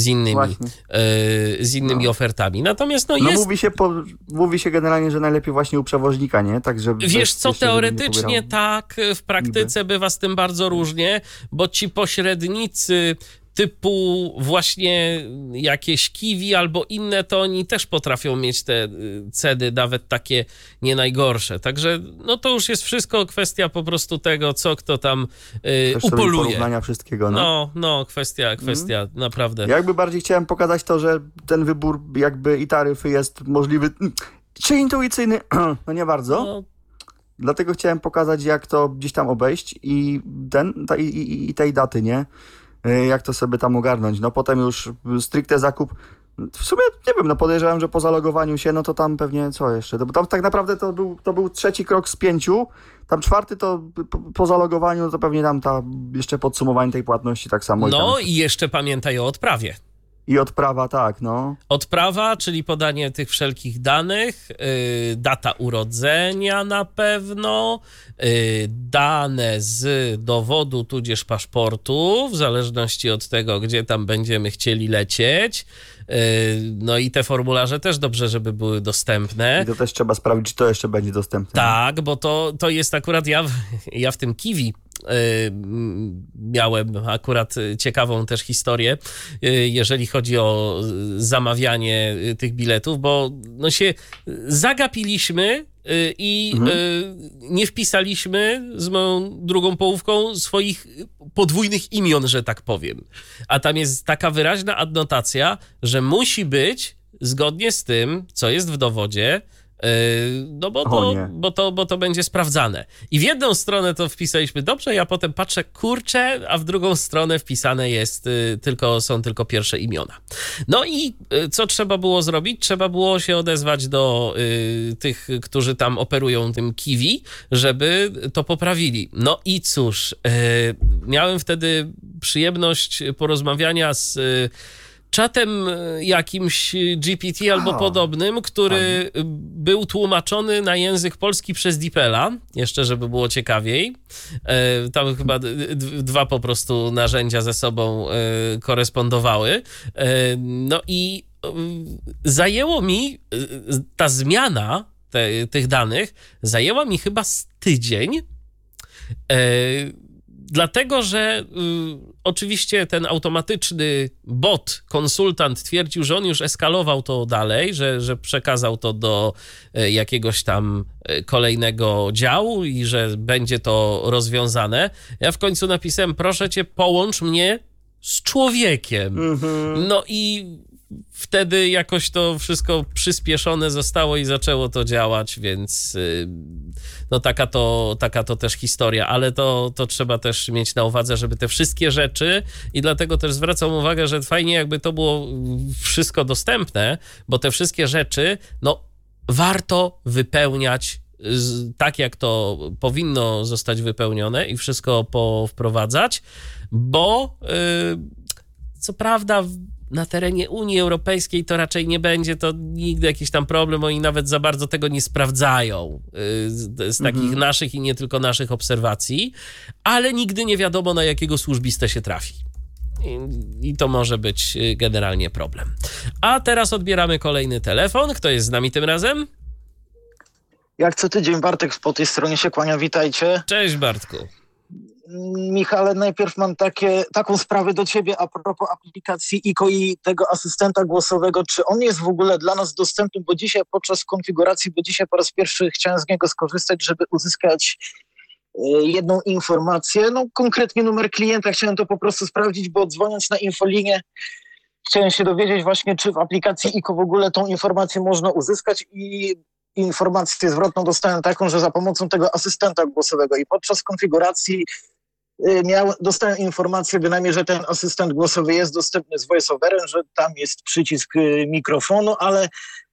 z innymi ofertami. Natomiast jest... Mówi się generalnie, że najlepiej właśnie u przewoźnika, nie? Tak, żeby wiesz co, teoretycznie tak, w praktyce bywa z tym bardzo różnie, bo ci pośrednicy typu właśnie jakieś Kiwi albo inne, to oni też potrafią mieć te ceny nawet takie nie najgorsze. Także no to już jest wszystko kwestia po prostu tego, co kto tam upoluje. Porównania wszystkiego, no. No, kwestia naprawdę. Ja jakby bardziej chciałem pokazać to, że ten wybór jakby i taryfy jest możliwy, czy intuicyjny, no nie bardzo. No. Dlatego chciałem pokazać, jak to gdzieś tam obejść i tej daty, nie? Jak to sobie tam ogarnąć. No potem już stricte zakup. W sumie nie wiem, no podejrzewam, że po zalogowaniu się, no to tam pewnie co jeszcze? Bo tam tak naprawdę to był trzeci krok z 5. Tam czwarty to po zalogowaniu to pewnie tam jeszcze podsumowanie tej płatności tak samo. No i jeszcze pamiętaj o odprawie. I odprawa, tak, no. Odprawa, czyli podanie tych wszelkich danych, data urodzenia na pewno, dane z dowodu tudzież paszportu, w zależności od tego, gdzie tam będziemy chcieli lecieć. No i te formularze też dobrze, żeby były dostępne. I to też trzeba sprawdzić, czy to jeszcze będzie dostępne. Tak, bo to jest akurat, ja w tym Kiwi miałem akurat ciekawą też historię, jeżeli chodzi o zamawianie tych biletów, bo no się zagapiliśmy i nie wpisaliśmy z moją drugą połówką swoich podwójnych imion, że tak powiem. A tam jest taka wyraźna adnotacja, że musi być zgodnie z tym, co jest w dowodzie, No bo O nie. bo to będzie sprawdzane. I w jedną stronę to wpisaliśmy dobrze, ja potem patrzę, kurczę, a w drugą stronę wpisane jest są tylko pierwsze imiona. No i co trzeba było zrobić? Trzeba było się odezwać do tych, którzy tam operują tym Kiwi, żeby to poprawili. No i cóż, miałem wtedy przyjemność porozmawiania z czatem jakimś GPT albo podobnym, który był tłumaczony na język polski przez DeepL'a, jeszcze żeby było ciekawiej. Tam chyba dwa po prostu narzędzia ze sobą korespondowały. No i zajęło mi ta zmiana tych danych, zajęła mi chyba z tydzień, dlatego, że oczywiście ten automatyczny bot, konsultant twierdził, że on już eskalował to dalej, że przekazał to do jakiegoś tam kolejnego działu i że będzie to rozwiązane. Ja w końcu napisałem, proszę cię, połącz mnie z człowiekiem. No i wtedy jakoś to wszystko przyspieszone zostało i zaczęło to działać, więc no taka to też historia, ale to trzeba też mieć na uwadze, żeby te wszystkie rzeczy, i dlatego też zwracam uwagę, że fajnie jakby to było wszystko dostępne, bo te wszystkie rzeczy, no warto wypełniać tak, jak to powinno zostać wypełnione i wszystko powprowadzać, bo co prawda na terenie Unii Europejskiej to raczej nie będzie to nigdy jakiś tam problem, oni nawet za bardzo tego nie sprawdzają z takich naszych i nie tylko naszych obserwacji, ale nigdy nie wiadomo, na jakiego służbistę się trafi. I to może być generalnie problem. A teraz odbieramy kolejny telefon. Kto jest z nami tym razem? Jak co tydzień, Bartek po tej stronie się kłania, witajcie. Cześć, Bartku. Michale, najpierw mam taką sprawę do ciebie a propos aplikacji IKO i tego asystenta głosowego. Czy on jest w ogóle dla nas dostępny? Bo dzisiaj podczas konfiguracji, po raz pierwszy chciałem z niego skorzystać, żeby uzyskać jedną informację. No konkretnie numer klienta. Chciałem to po prostu sprawdzić, bo dzwoniąc na infolinię chciałem się dowiedzieć właśnie, czy w aplikacji IKO w ogóle tą informację można uzyskać, i informację zwrotną dostałem taką, że za pomocą tego asystenta głosowego, i podczas konfiguracji dostałem informację bynajmniej, że ten asystent głosowy jest dostępny z VoiceOverem, że tam jest przycisk mikrofonu, ale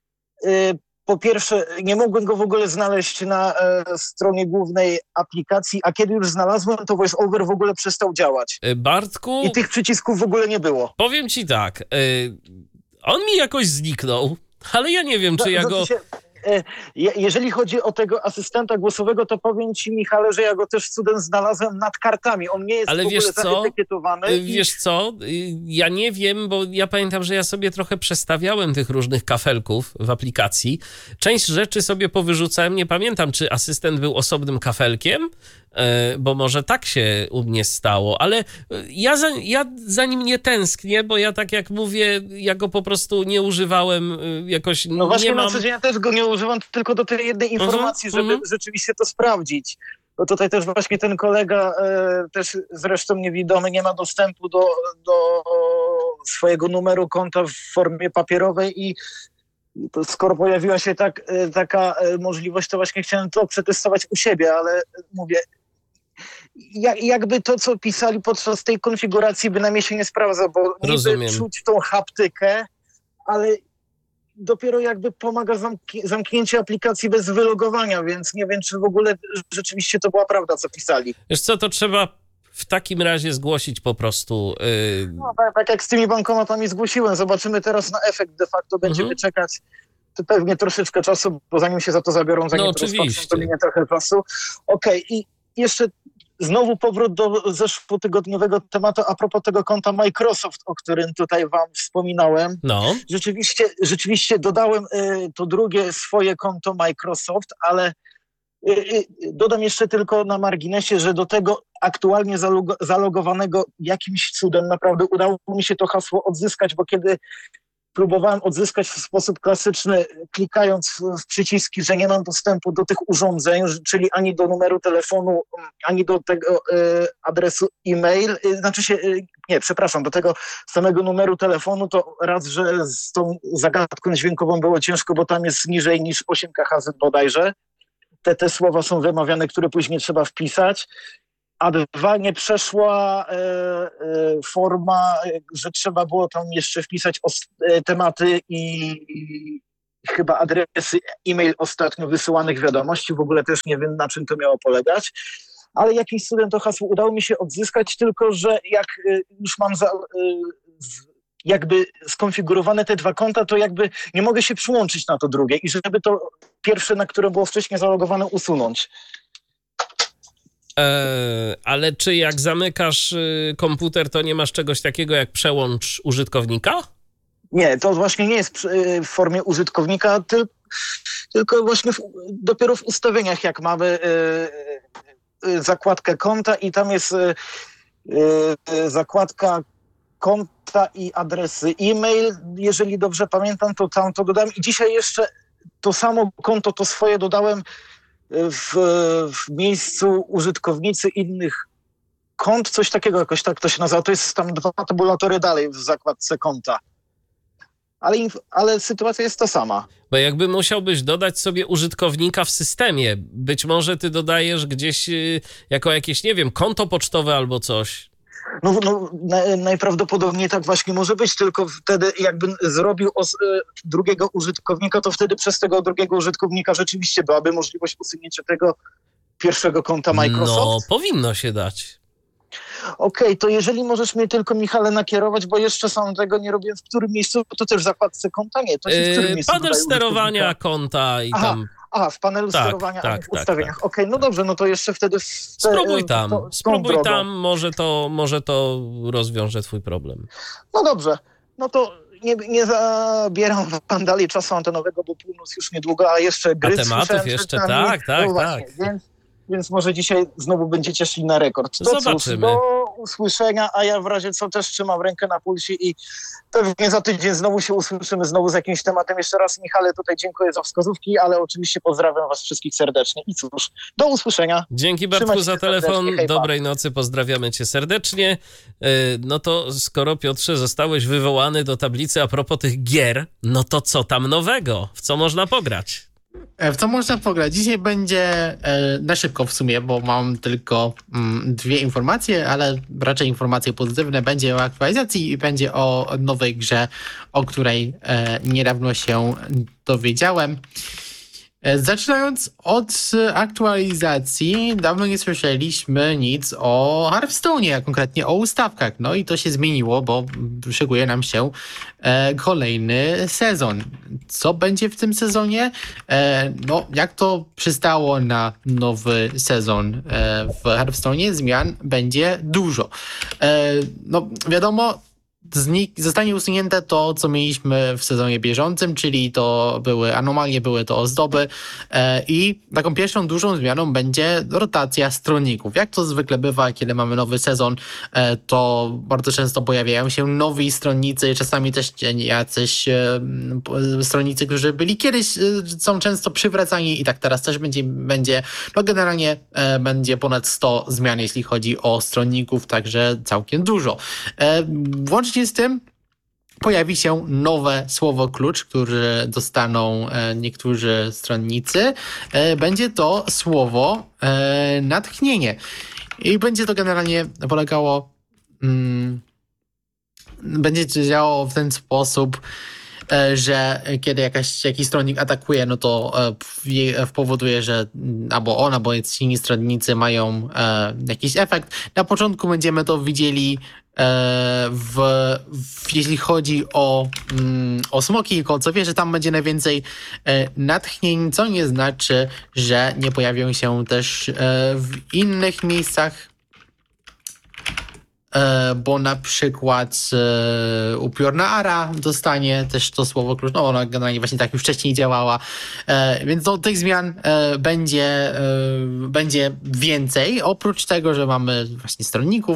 po pierwsze nie mogłem go w ogóle znaleźć na stronie głównej aplikacji, a kiedy już znalazłem, to VoiceOver w ogóle przestał działać. Bartku... I tych przycisków w ogóle nie było. Powiem ci tak, on mi jakoś zniknął, ale ja nie wiem, czy ja go... Jeżeli chodzi o tego asystenta głosowego, to powiem ci, Michale, że ja go też cudem znalazłem nad kartami. On nie jest ale w ogóle zaetykietowany. Wiesz co? Ja nie wiem, bo ja pamiętam, że ja sobie trochę przestawiałem tych różnych kafelków w aplikacji. Część rzeczy sobie powyrzucałem. Nie pamiętam, czy asystent był osobnym kafelkiem, bo może tak się u mnie stało, ale ja za nim nie tęsknię, bo ja tak jak mówię, ja go po prostu nie używałem jakoś. No właśnie, nie mam... na co dzień ja też go nie używam, tylko do tej jednej informacji, żeby rzeczywiście to sprawdzić. Bo tutaj też właśnie ten kolega, też zresztą niewidomy, nie ma dostępu do swojego numeru konta w formie papierowej, i skoro pojawiła się taka możliwość, to właśnie chciałem to przetestować u siebie, ale mówię, jakby to, co pisali podczas tej konfiguracji, bynajmniej się nie sprawdza, bo niby czuć tą haptykę, ale dopiero jakby pomaga zamknięcie aplikacji bez wylogowania, więc nie wiem, czy w ogóle rzeczywiście to była prawda, co pisali. Wiesz co, to trzeba w takim razie zgłosić po prostu... No, tak jak z tymi bankomatami zgłosiłem. Zobaczymy teraz na efekt. De facto będziemy czekać pewnie troszeczkę czasu, bo zanim się za to zabiorą, zanim to rozpatrzą, to minie trochę czasu. Okej, i jeszcze znowu powrót do zeszłotygodniowego tematu a propos tego konta Microsoft, o którym tutaj wam wspominałem. No. Rzeczywiście dodałem to drugie swoje konto Microsoft, ale dodam jeszcze tylko na marginesie, że do tego aktualnie zalogowanego jakimś cudem naprawdę udało mi się to hasło odzyskać, bo kiedy próbowałem odzyskać w sposób klasyczny, klikając w przyciski, że nie mam dostępu do tych urządzeń, czyli ani do numeru telefonu, ani do tego adresu e-mail, do tego samego numeru telefonu, to raz, że z tą zagadką dźwiękową było ciężko, bo tam jest niżej niż 8 KHZ bodajże. Te słowa są wymawiane, które później trzeba wpisać. A dwa, nie przeszła forma, że trzeba było tam jeszcze wpisać tematy i chyba adresy e-mail ostatnio wysyłanych wiadomości. W ogóle też nie wiem, na czym to miało polegać. Ale jakimś cudem to hasło udało mi się odzyskać, tylko że jak już mam jakby skonfigurowane te dwa konta, to jakby nie mogę się przyłączyć na to drugie i żeby to pierwsze, na które było wcześniej zalogowane, usunąć. Ale czy jak zamykasz komputer, to nie masz czegoś takiego jak przełącz użytkownika? Nie, to właśnie nie jest w formie użytkownika, tylko właśnie dopiero w ustawieniach, jak mamy zakładkę konta i tam jest zakładka konta i adresy e-mail. Jeżeli dobrze pamiętam, to tam to dodam. I dzisiaj jeszcze to samo konto, to swoje dodałem w miejscu użytkownicy innych kont, coś takiego, jakoś tak to się nazywa. To jest tam 2 tabulatory dalej w zakładce konta. Ale sytuacja jest ta sama. Bo jakby musiałbyś dodać sobie użytkownika w systemie. Być może ty dodajesz gdzieś jako jakieś, nie wiem, konto pocztowe albo coś. Najprawdopodobniej tak właśnie może być, tylko wtedy jakbym zrobił drugiego użytkownika, to wtedy przez tego drugiego użytkownika rzeczywiście byłaby możliwość usunięcia tego pierwszego konta Microsoft. No, powinno się dać. Okej, to jeżeli możesz mnie tylko, Michale, nakierować, bo jeszcze sam tego nie robiłem, w którym miejscu, to też w zakładce konta nie, to się w którym miejscu panel sterowania konta i tam... w panelu sterowania, a nie w ustawieniach. Okej, no dobrze, no to jeszcze wtedy... Spróbuj tam, może to rozwiąże twój problem. No dobrze, no to nie zabieram wam dalej czasu antenowego, bo północ już niedługo, a jeszcze gry. A tematów jeszcze, tak. Więc może dzisiaj znowu będziecie szli na rekord. To zobaczymy. Cóż, do usłyszenia, a ja w razie co też trzymam rękę na pulsie i pewnie za tydzień znowu się usłyszymy, znowu z jakimś tematem. Jeszcze raz, Michale, tutaj dziękuję za wskazówki, ale oczywiście pozdrawiam was wszystkich serdecznie i cóż, do usłyszenia. Dzięki, Bartku, za telefon. Dobrej nocy, pozdrawiamy cię serdecznie. No to skoro, Piotrze, zostałeś wywołany do tablicy a propos tych gier, no to co tam nowego? W co można pograć? W co można pograć? Dzisiaj będzie na szybko w sumie, bo mam tylko 2 informacje, ale raczej informacje pozytywne. Będzie o aktualizacji i będzie o nowej grze, o której niedawno się dowiedziałem. Zaczynając od aktualizacji, dawno nie słyszeliśmy nic o Hearthstone'ie, a konkretnie o ustawkach. No i to się zmieniło, bo szykuje nam się kolejny sezon. Co będzie w tym sezonie? No, jak to przystało na nowy sezon w Hearthstone'ie, zmian będzie dużo. No, wiadomo, zostanie usunięte to, co mieliśmy w sezonie bieżącym, czyli to były anomalie, były to ozdoby i taką pierwszą dużą zmianą będzie rotacja stronników. Jak to zwykle bywa, kiedy mamy nowy sezon, to bardzo często pojawiają się nowi stronnicy, czasami też jacyś stronnicy, którzy byli kiedyś, są często przywracani i tak teraz też będzie no generalnie będzie ponad 100 zmian, jeśli chodzi o stronników, także całkiem dużo. Łącznie z tym pojawi się nowe słowo klucz, które dostaną niektórzy stronnicy. Będzie to słowo natchnienie. I będzie to generalnie polegało, będzie działało w ten sposób, że kiedy jakiś stronnik atakuje, no to powoduje, że albo inni stronnicy mają jakiś efekt. Na początku będziemy to widzieli jeśli chodzi o smoki i kolcowie, że tam będzie najwięcej natchnień, co nie znaczy, że nie pojawią się też w innych miejscach bo na przykład upiorna Ara dostanie też to słowo klucz, no ona generalnie właśnie tak już wcześniej działała, więc do tych zmian będzie więcej. Oprócz tego, że mamy właśnie stronników,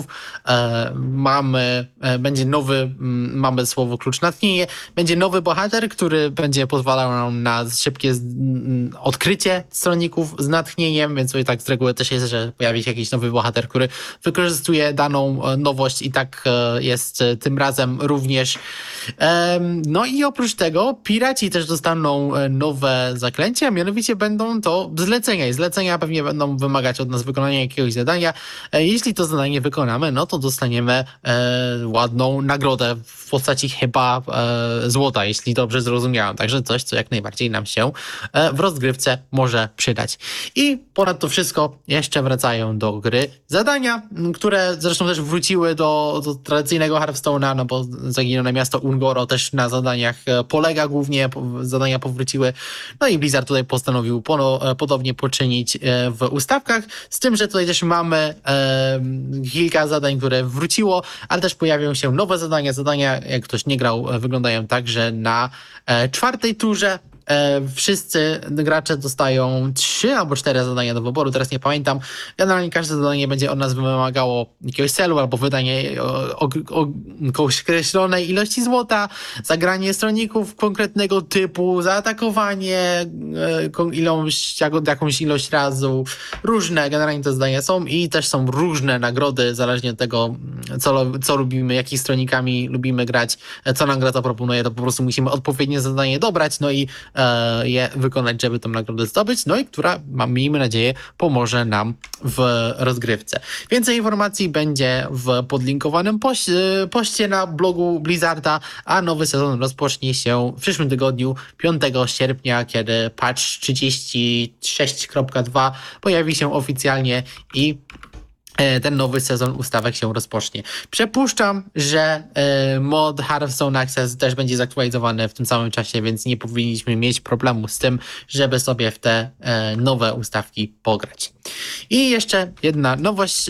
mamy słowo klucz natchnienie, będzie nowy bohater, który będzie pozwalał nam na szybkie odkrycie stronników z natchnieniem, więc tak z reguły też jest, że pojawi się jakiś nowy bohater, który wykorzystuje daną nowość i tak jest tym razem również. No i oprócz tego piraci też dostaną nowe zaklęcia, mianowicie będą to zlecenia. I zlecenia pewnie będą wymagać od nas wykonania jakiegoś zadania. Jeśli to zadanie wykonamy, no to dostaniemy ładną nagrodę w postaci chyba złota, jeśli dobrze zrozumiałem. Także coś, co jak najbardziej nam się w rozgrywce może przydać. I ponad to wszystko jeszcze wracają do gry zadania, które zresztą też wróciły do tradycyjnego Hearthstone'a, no bo Zaginione Miasto Ungoro też na zadaniach polega głównie, zadania powróciły, no i Blizzard tutaj postanowił podobnie poczynić w ustawkach, z tym, że tutaj też mamy kilka zadań, które wróciło, ale też pojawią się nowe zadania, jak ktoś nie grał, wyglądają tak, że na 4. turze wszyscy gracze dostają 3 albo 4 zadania do wyboru, teraz nie pamiętam. Generalnie każde zadanie będzie od nas wymagało jakiegoś celu albo wydanie określonej ilości złota, zagranie stronników konkretnego typu, zaatakowanie jakąś ilość razu. Różne generalnie te zadania są i też są różne nagrody, zależnie od tego, co lubimy, jakimi stronnikami lubimy grać, co nam gra zaproponuje, to po prostu musimy odpowiednie zadanie dobrać, no i je wykonać, żeby tą nagrodę zdobyć, no i która, miejmy nadzieję, pomoże nam w rozgrywce. Więcej informacji będzie w podlinkowanym poście na blogu Blizzarda, a nowy sezon rozpocznie się w przyszłym tygodniu, 5 sierpnia, kiedy patch 36.2 pojawi się oficjalnie i ten nowy sezon ustawek się rozpocznie. Przypuszczam, że mod Hearthstone Access też będzie zaktualizowany w tym samym czasie, więc nie powinniśmy mieć problemu z tym, żeby sobie w te nowe ustawki pograć. I jeszcze jedna nowość,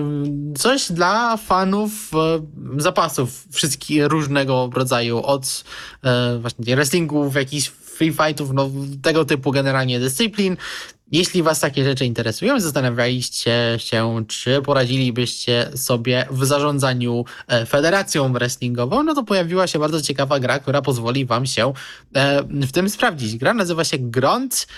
coś dla fanów zapasów wszystkich różnego rodzaju, od właśnie wrestlingów, jakichś free fightów, no tego typu generalnie dyscyplin. Jeśli was takie rzeczy interesują, zastanawialiście się, czy poradzilibyście sobie w zarządzaniu federacją wrestlingową, no to pojawiła się bardzo ciekawa gra, która pozwoli wam się w tym sprawdzić. Gra nazywa się Grunt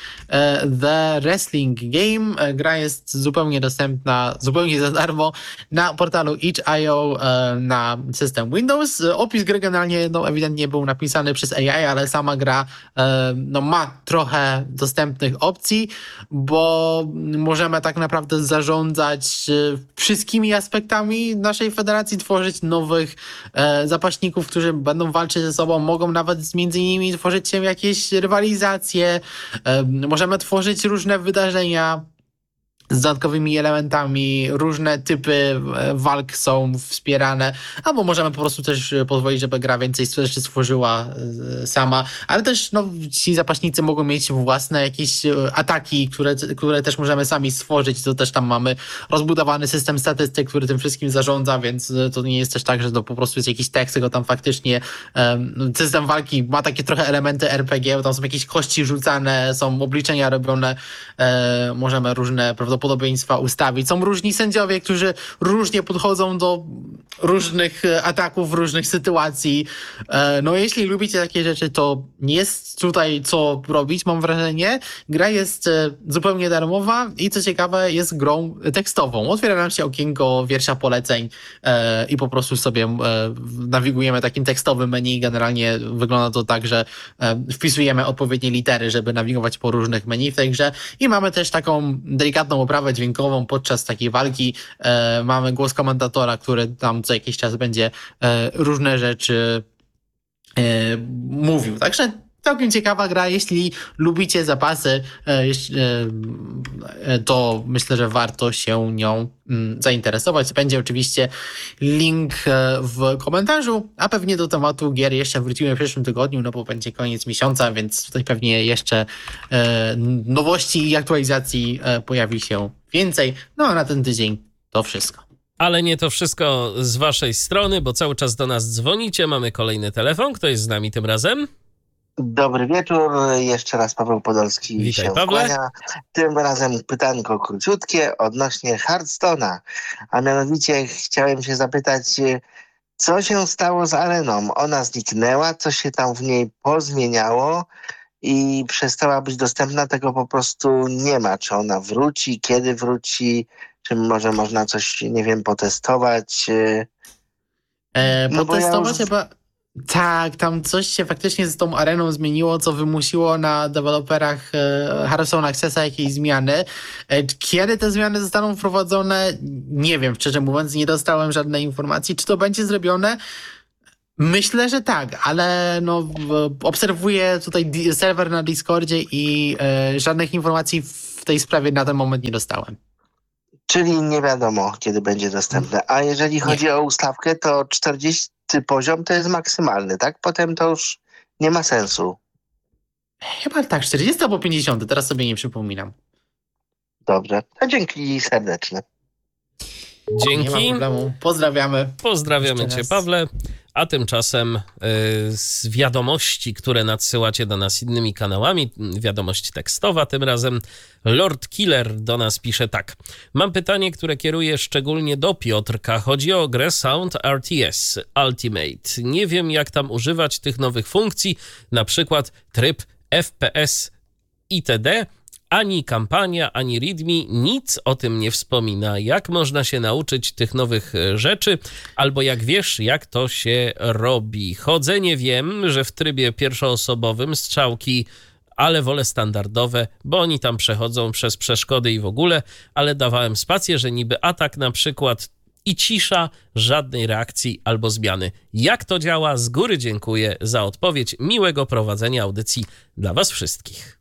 The Wrestling Game. Gra jest zupełnie dostępna, zupełnie za darmo na portalu itch.io na system Windows. Opis gry generalnie ewidentnie był napisany przez AI, ale sama gra ma trochę dostępnych opcji, bo możemy tak naprawdę zarządzać wszystkimi aspektami naszej federacji, tworzyć nowych zapaśników, którzy będą walczyć ze sobą, mogą nawet między nimi tworzyć się jakieś rywalizacje, możemy tworzyć różne wydarzenia z dodatkowymi elementami, różne typy walk są wspierane, albo możemy po prostu też pozwolić, żeby gra więcej rzeczy stworzyła sama, ale też ci zapaśnicy mogą mieć własne jakieś ataki, które też możemy sami stworzyć, to też tam mamy rozbudowany system statystyk, który tym wszystkim zarządza, więc to nie jest też tak, że to po prostu jest jakiś tekst, tylko tam faktycznie system walki ma takie trochę elementy RPG, bo tam są jakieś kości rzucane, są obliczenia robione, możemy różne prawdopodobieństwa ustawić. Są różni sędziowie, którzy różnie podchodzą do różnych ataków, różnych sytuacji. No jeśli lubicie takie rzeczy, to jest tutaj co robić, mam wrażenie. Gra jest zupełnie darmowa i co ciekawe jest grą tekstową. Otwiera nam się okienko wiersza poleceń i po prostu sobie nawigujemy takim tekstowym menu. Generalnie wygląda to tak, że wpisujemy odpowiednie litery, żeby nawigować po różnych menu w tej grze i mamy też taką delikatną oprawę dźwiękową podczas takiej walki. Mamy głos komentatora, który tam co jakiś czas będzie różne rzeczy mówił. Także całkiem ciekawa gra. Jeśli lubicie zapasy, to myślę, że warto się nią zainteresować. Będzie oczywiście link w komentarzu, a pewnie do tematu gier jeszcze wrócimy w przyszłym tygodniu, no bo będzie koniec miesiąca, więc tutaj pewnie jeszcze nowości i aktualizacji pojawi się więcej. No a na ten tydzień to wszystko. Ale nie to wszystko z waszej strony, bo cały czas do nas dzwonicie. Mamy kolejny telefon. Kto jest z nami tym razem? Dobry wieczór, jeszcze raz Paweł Podolski. Witaj, się Pawle. kłania. Tym razem pytanko króciutkie odnośnie Hearthstone'a, a mianowicie chciałem się zapytać, co się stało z areną? Ona zniknęła, co się tam w niej pozmieniało i przestała być dostępna, tego po prostu nie ma. Czy ona wróci, kiedy wróci, czy może można coś, nie wiem, potestować? No bo ja Potestować już- chyba... Tak, tam coś się faktycznie z tą areną zmieniło, co wymusiło na deweloperach Hearthstone Accessa jakieś zmiany. Kiedy te zmiany zostaną wprowadzone, nie wiem, szczerze mówiąc, nie dostałem żadnej informacji. Czy to będzie zrobione? Myślę, że tak, ale no, obserwuję tutaj serwer na Discordzie i żadnych informacji w tej sprawie na ten moment nie dostałem. Czyli nie wiadomo, kiedy będzie dostępne. A jeżeli chodzi o ustawkę, to 40 poziom to jest maksymalny, tak? Potem to już nie ma sensu. Chyba tak, 40 albo 50, teraz sobie nie przypominam. Dobrze. To dzięki serdeczne. Nie ma Dzięki. problemu. Pozdrawiamy. Pozdrawiamy Jeszcze cię, raz. Pawle. A tymczasem z wiadomości, które nadsyłacie do nas innymi kanałami, wiadomość tekstowa tym razem, Lord Killer do nas pisze tak. Mam pytanie, które kieruję szczególnie do Piotrka. Chodzi o grę Sound RTS Ultimate. Nie wiem, jak tam używać tych nowych funkcji, na przykład tryb FPS itd., ani kampania, ani readme nic o tym nie wspomina. Jak można się nauczyć tych nowych rzeczy, albo jak wiesz, jak to się robi. Chodzenie wiem, że w trybie pierwszoosobowym strzałki, ale wolę standardowe, bo oni tam przechodzą przez przeszkody i w ogóle, ale dawałem spację, że niby atak na przykład i cisza, żadnej reakcji albo zmiany. Jak to działa? Z góry dziękuję za odpowiedź. Miłego prowadzenia audycji dla was wszystkich.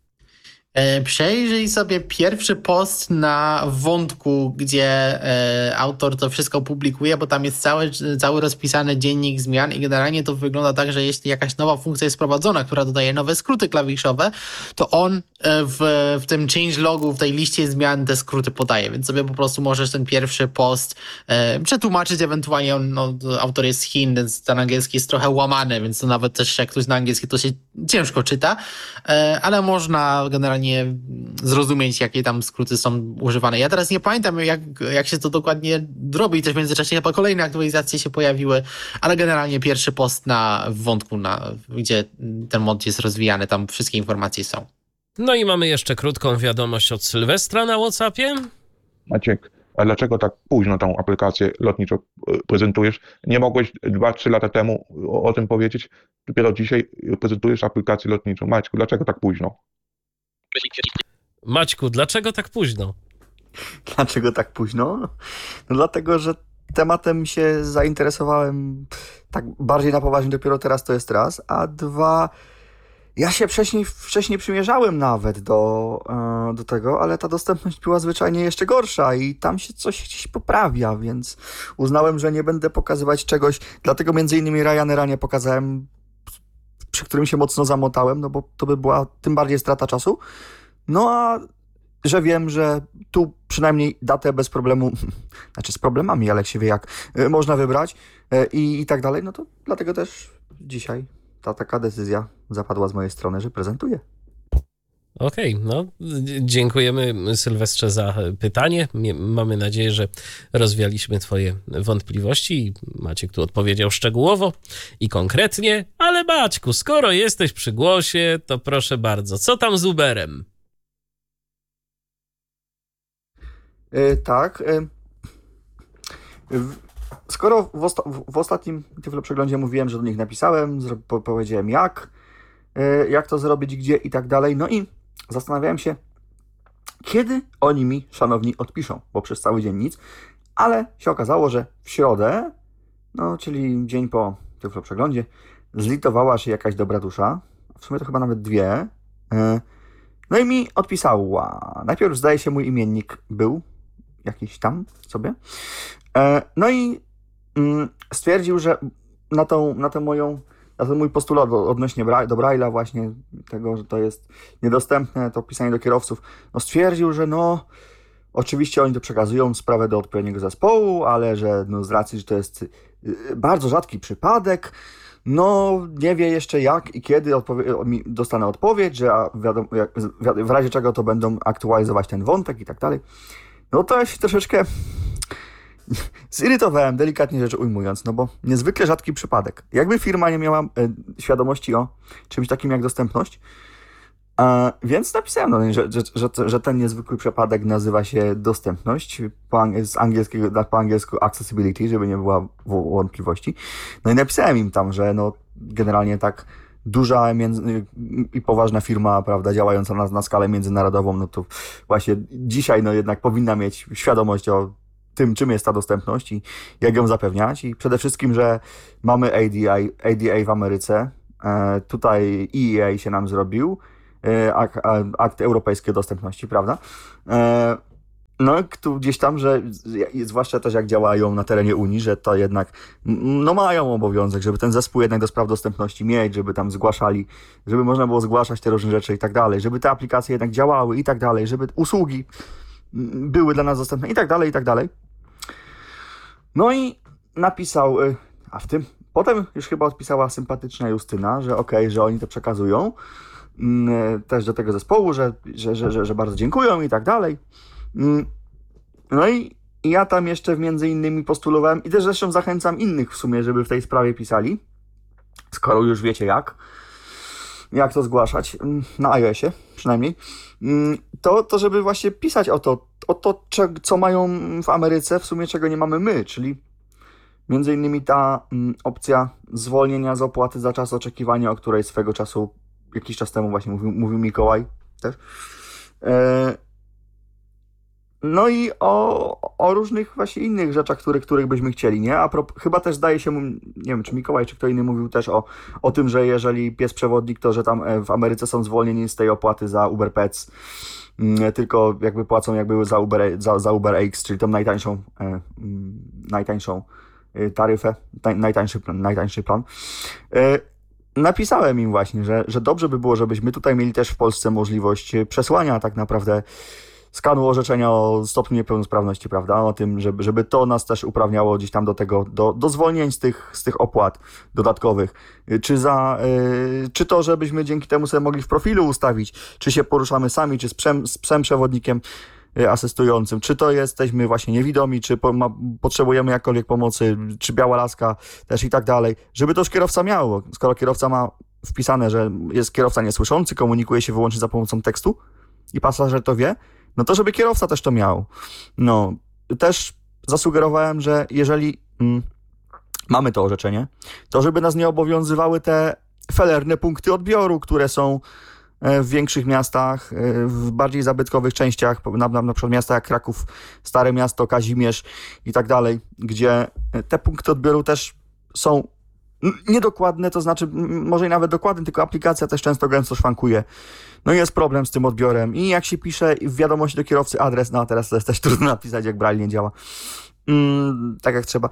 Przejrzyj sobie pierwszy post na wątku, gdzie autor to wszystko publikuje, bo tam jest cały rozpisany dziennik zmian i generalnie to wygląda tak, że jeśli jakaś nowa funkcja jest wprowadzona, która dodaje nowe skróty klawiszowe, to on w tym changelogu, w tej liście zmian te skróty podaje, więc sobie po prostu możesz ten pierwszy post przetłumaczyć, ewentualnie autor jest z Chin, więc ten angielski jest trochę łamany, więc to nawet też jak ktoś na angielski to się ciężko czyta, ale można generalnie zrozumieć, jakie tam skróty są używane. Ja teraz nie pamiętam, jak się to dokładnie robi, też w międzyczasie chyba kolejne aktualizacje się pojawiły, ale generalnie pierwszy post w wątku, gdzie ten mod jest rozwijany, tam wszystkie informacje są. No i mamy jeszcze krótką wiadomość od Sylwestra na WhatsAppie. Maciek, a dlaczego tak późno tą aplikację lotniczą prezentujesz? Nie mogłeś 2-3 lata temu o tym powiedzieć? Dopiero dzisiaj prezentujesz aplikację lotniczą. Maćku, dlaczego tak późno? Maćku, dlaczego tak późno? Dlaczego tak późno? No dlatego, że tematem się zainteresowałem tak bardziej na poważnie dopiero teraz, to jest raz, a dwa, ja się wcześniej przymierzałem nawet do tego, ale ta dostępność była zwyczajnie jeszcze gorsza i tam się coś gdzieś poprawia, więc uznałem, że nie będę pokazywać czegoś, dlatego między innymi Ryanaira nie pokazałem, przy którym się mocno zamotałem, no bo to by była tym bardziej strata czasu. No a że wiem, że tu przynajmniej datę bez problemu, znaczy z problemami, ale jak się wie jak, można wybrać i tak dalej, no to dlatego też dzisiaj ta taka decyzja zapadła z mojej strony, że prezentuję. Okej, no dziękujemy Sylwestrze za pytanie. Mamy nadzieję, że rozwialiśmy twoje wątpliwości i Maciek tu odpowiedział szczegółowo i konkretnie, ale Maćku, skoro jesteś przy głosie, to proszę bardzo, co tam z Uberem? Tak. Skoro w ostatnim przeglądzie mówiłem, że do nich napisałem, powiedziałem jak to zrobić, gdzie i tak dalej, no i zastanawiałem się, kiedy oni mi, szanowni, odpiszą, bo przez cały dzień nic, ale się okazało, że w środę, no czyli dzień po przeglądzie, zlitowała się jakaś dobra dusza, w sumie to chyba nawet dwie, no i mi odpisała. Najpierw zdaje się mój imiennik był jakiś tam sobie, no i stwierdził, że na ten mój postulat odnośnie do Braille'a właśnie tego, że to jest niedostępne, to pisanie do kierowców, no stwierdził, że no Oczywiście oni to przekazują sprawę do odpowiedniego zespołu, ale że no z racji, że to jest bardzo rzadki przypadek, no nie wie jeszcze jak i kiedy dostanę odpowiedź, że wiadomo, w razie czego to będą aktualizować ten wątek i tak dalej. No to ja się troszeczkę zirytowałem, delikatnie rzecz ujmując, no bo niezwykle rzadki przypadek. Jakby firma nie miała świadomości o czymś takim jak dostępność, więc napisałem, no, że ten niezwykły przypadek nazywa się dostępność, po angielsku accessibility, żeby nie było wątpliwości. No i napisałem im tam, że no generalnie tak duża i poważna firma, prawda, działająca na skalę międzynarodową, no to właśnie dzisiaj no jednak powinna mieć świadomość o tym, czym jest ta dostępność i jak ją zapewniać. I przede wszystkim, że mamy ADA w Ameryce, tutaj EEA się nam zrobił, akt europejskiej dostępności, prawda? No tu gdzieś tam, że zwłaszcza też jak działają na terenie Unii, że to jednak no mają obowiązek, żeby ten zespół jednak do spraw dostępności mieć, żeby tam zgłaszali, żeby można było zgłaszać te różne rzeczy i tak dalej, żeby te aplikacje jednak działały i tak dalej, żeby usługi były dla nas dostępne i tak dalej, i tak dalej. No i napisał, a w tym potem już chyba odpisała sympatyczna Justyna, że okej, że oni to przekazują też do tego zespołu, że bardzo dziękują i tak dalej. No i ja tam jeszcze między innymi postulowałem i też zresztą zachęcam innych w sumie, żeby w tej sprawie pisali, skoro już wiecie jak to zgłaszać, na iOSie przynajmniej, to żeby właśnie pisać o to, co mają w Ameryce, w sumie czego nie mamy my, czyli między innymi ta opcja zwolnienia z opłaty za czas oczekiwania, o której swego czasu, jakiś czas temu właśnie mówił Mikołaj też. No i o różnych właśnie innych rzeczach, których byśmy chcieli, nie? Chyba też zdaje się, nie wiem, czy Mikołaj, czy kto inny mówił też o tym, że jeżeli pies przewodnik, to że tam w Ameryce są zwolnieni z tej opłaty za Uber Pets, tylko jakby płacą jakby za Uber X, czyli tą najtańszą taryfę, najtańszy plan. Napisałem im właśnie, że dobrze by było, żebyśmy tutaj mieli też w Polsce możliwość przesłania tak naprawdę skanu orzeczenia o stopniu niepełnosprawności, prawda? O tym, żeby to nas też uprawniało gdzieś tam do tego, do zwolnień z tych opłat dodatkowych. Czy to, żebyśmy dzięki temu sobie mogli w profilu ustawić, czy się poruszamy sami, czy z psem przewodnikiem asystującym, czy to jesteśmy właśnie niewidomi, czy potrzebujemy jakkolwiek pomocy, czy biała laska też i tak dalej. Żeby to już kierowca miał, skoro kierowca ma wpisane, że jest kierowca niesłyszący, komunikuje się wyłącznie za pomocą tekstu i pasażer to wie, no to żeby kierowca też to miał. No, też zasugerowałem, że jeżeli mamy to orzeczenie, to żeby nas nie obowiązywały te felerne punkty odbioru, które są w większych miastach, w bardziej zabytkowych częściach, na przykład miasta jak Kraków, Stare Miasto, Kazimierz i tak dalej, gdzie te punkty odbioru też są niedokładne, to znaczy może i nawet dokładne, tylko aplikacja też często gęsto szwankuje. No i jest problem z tym odbiorem i jak się pisze w wiadomości do kierowcy adres, no a teraz to jest też trudno napisać, jak Braille nie działa. Tak jak trzeba.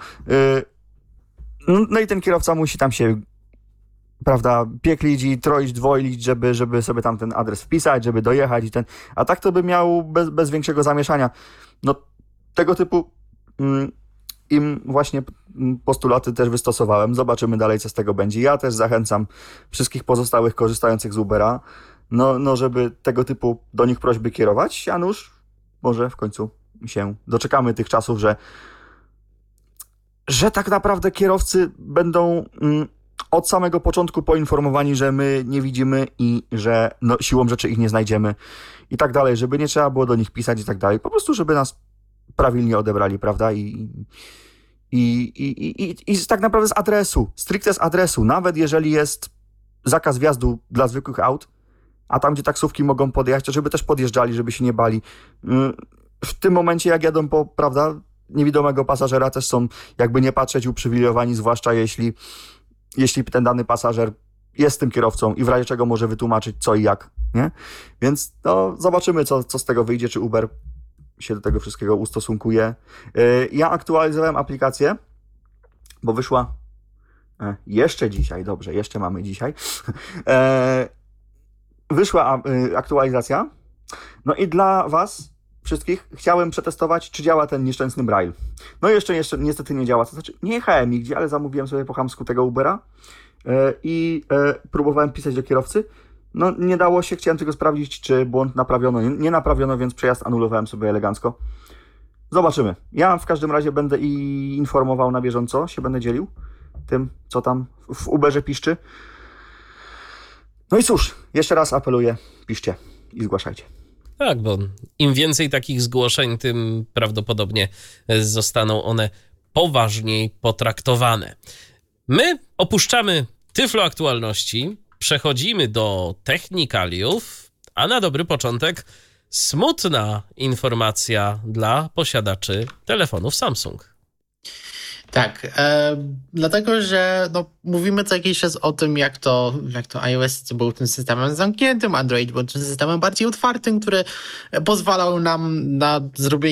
No i ten kierowca musi tam się, prawda, pieklić i troić, dwoić, żeby sobie tam ten adres wpisać, żeby dojechać i a tak to by miał bez większego zamieszania. No tego typu im właśnie postulaty też wystosowałem. Zobaczymy dalej, co z tego będzie. Ja też zachęcam wszystkich pozostałych korzystających z Ubera, no żeby tego typu do nich prośby kierować, a nuż może w końcu się doczekamy tych czasów, że tak naprawdę kierowcy będą od samego początku poinformowani, że my nie widzimy i że siłą rzeczy ich nie znajdziemy i tak dalej, żeby nie trzeba było do nich pisać i tak dalej. Po prostu, żeby nas prawilnie odebrali, prawda? I tak naprawdę z adresu, stricte z adresu, nawet jeżeli jest zakaz wjazdu dla zwykłych aut, a tam, gdzie taksówki mogą podjechać, to żeby też podjeżdżali, żeby się nie bali. W tym momencie, jak jadą po, prawda, niewidomego pasażera, też są, jakby nie patrzeć, uprzywilejowani, zwłaszcza jeśli ten dany pasażer jest tym kierowcą i w razie czego może wytłumaczyć co i jak, nie? Więc zobaczymy, co z tego wyjdzie, czy Uber się do tego wszystkiego ustosunkuje. Ja aktualizowałem aplikację, bo wyszła jeszcze dzisiaj, dobrze, jeszcze mamy dzisiaj. Wyszła aktualizacja, no i dla was wszystkich, chciałem przetestować, czy działa ten nieszczęsny Braille. No i jeszcze niestety nie działa, to znaczy nie jechałem nigdzie, ale zamówiłem sobie po chamsku tego Ubera i próbowałem pisać do kierowcy. No nie dało się, chciałem tylko sprawdzić, czy błąd naprawiono. Nie naprawiono, więc przejazd anulowałem sobie elegancko. Zobaczymy. Ja w każdym razie będę informował na bieżąco, się będę dzielił tym, co tam w Uberze piszczy. No i cóż, jeszcze raz apeluję, piszcie i zgłaszajcie. Tak, bo im więcej takich zgłoszeń, tym prawdopodobnie zostaną one poważniej potraktowane. My opuszczamy Tyflo Aktualności, przechodzimy do technikaliów, a na dobry początek smutna informacja dla posiadaczy telefonów Samsung. Tak, dlatego, że mówimy co jakiś czas o tym, jak to iOS był tym systemem zamkniętym, Android był tym systemem bardziej otwartym, który pozwalał nam na zrobienie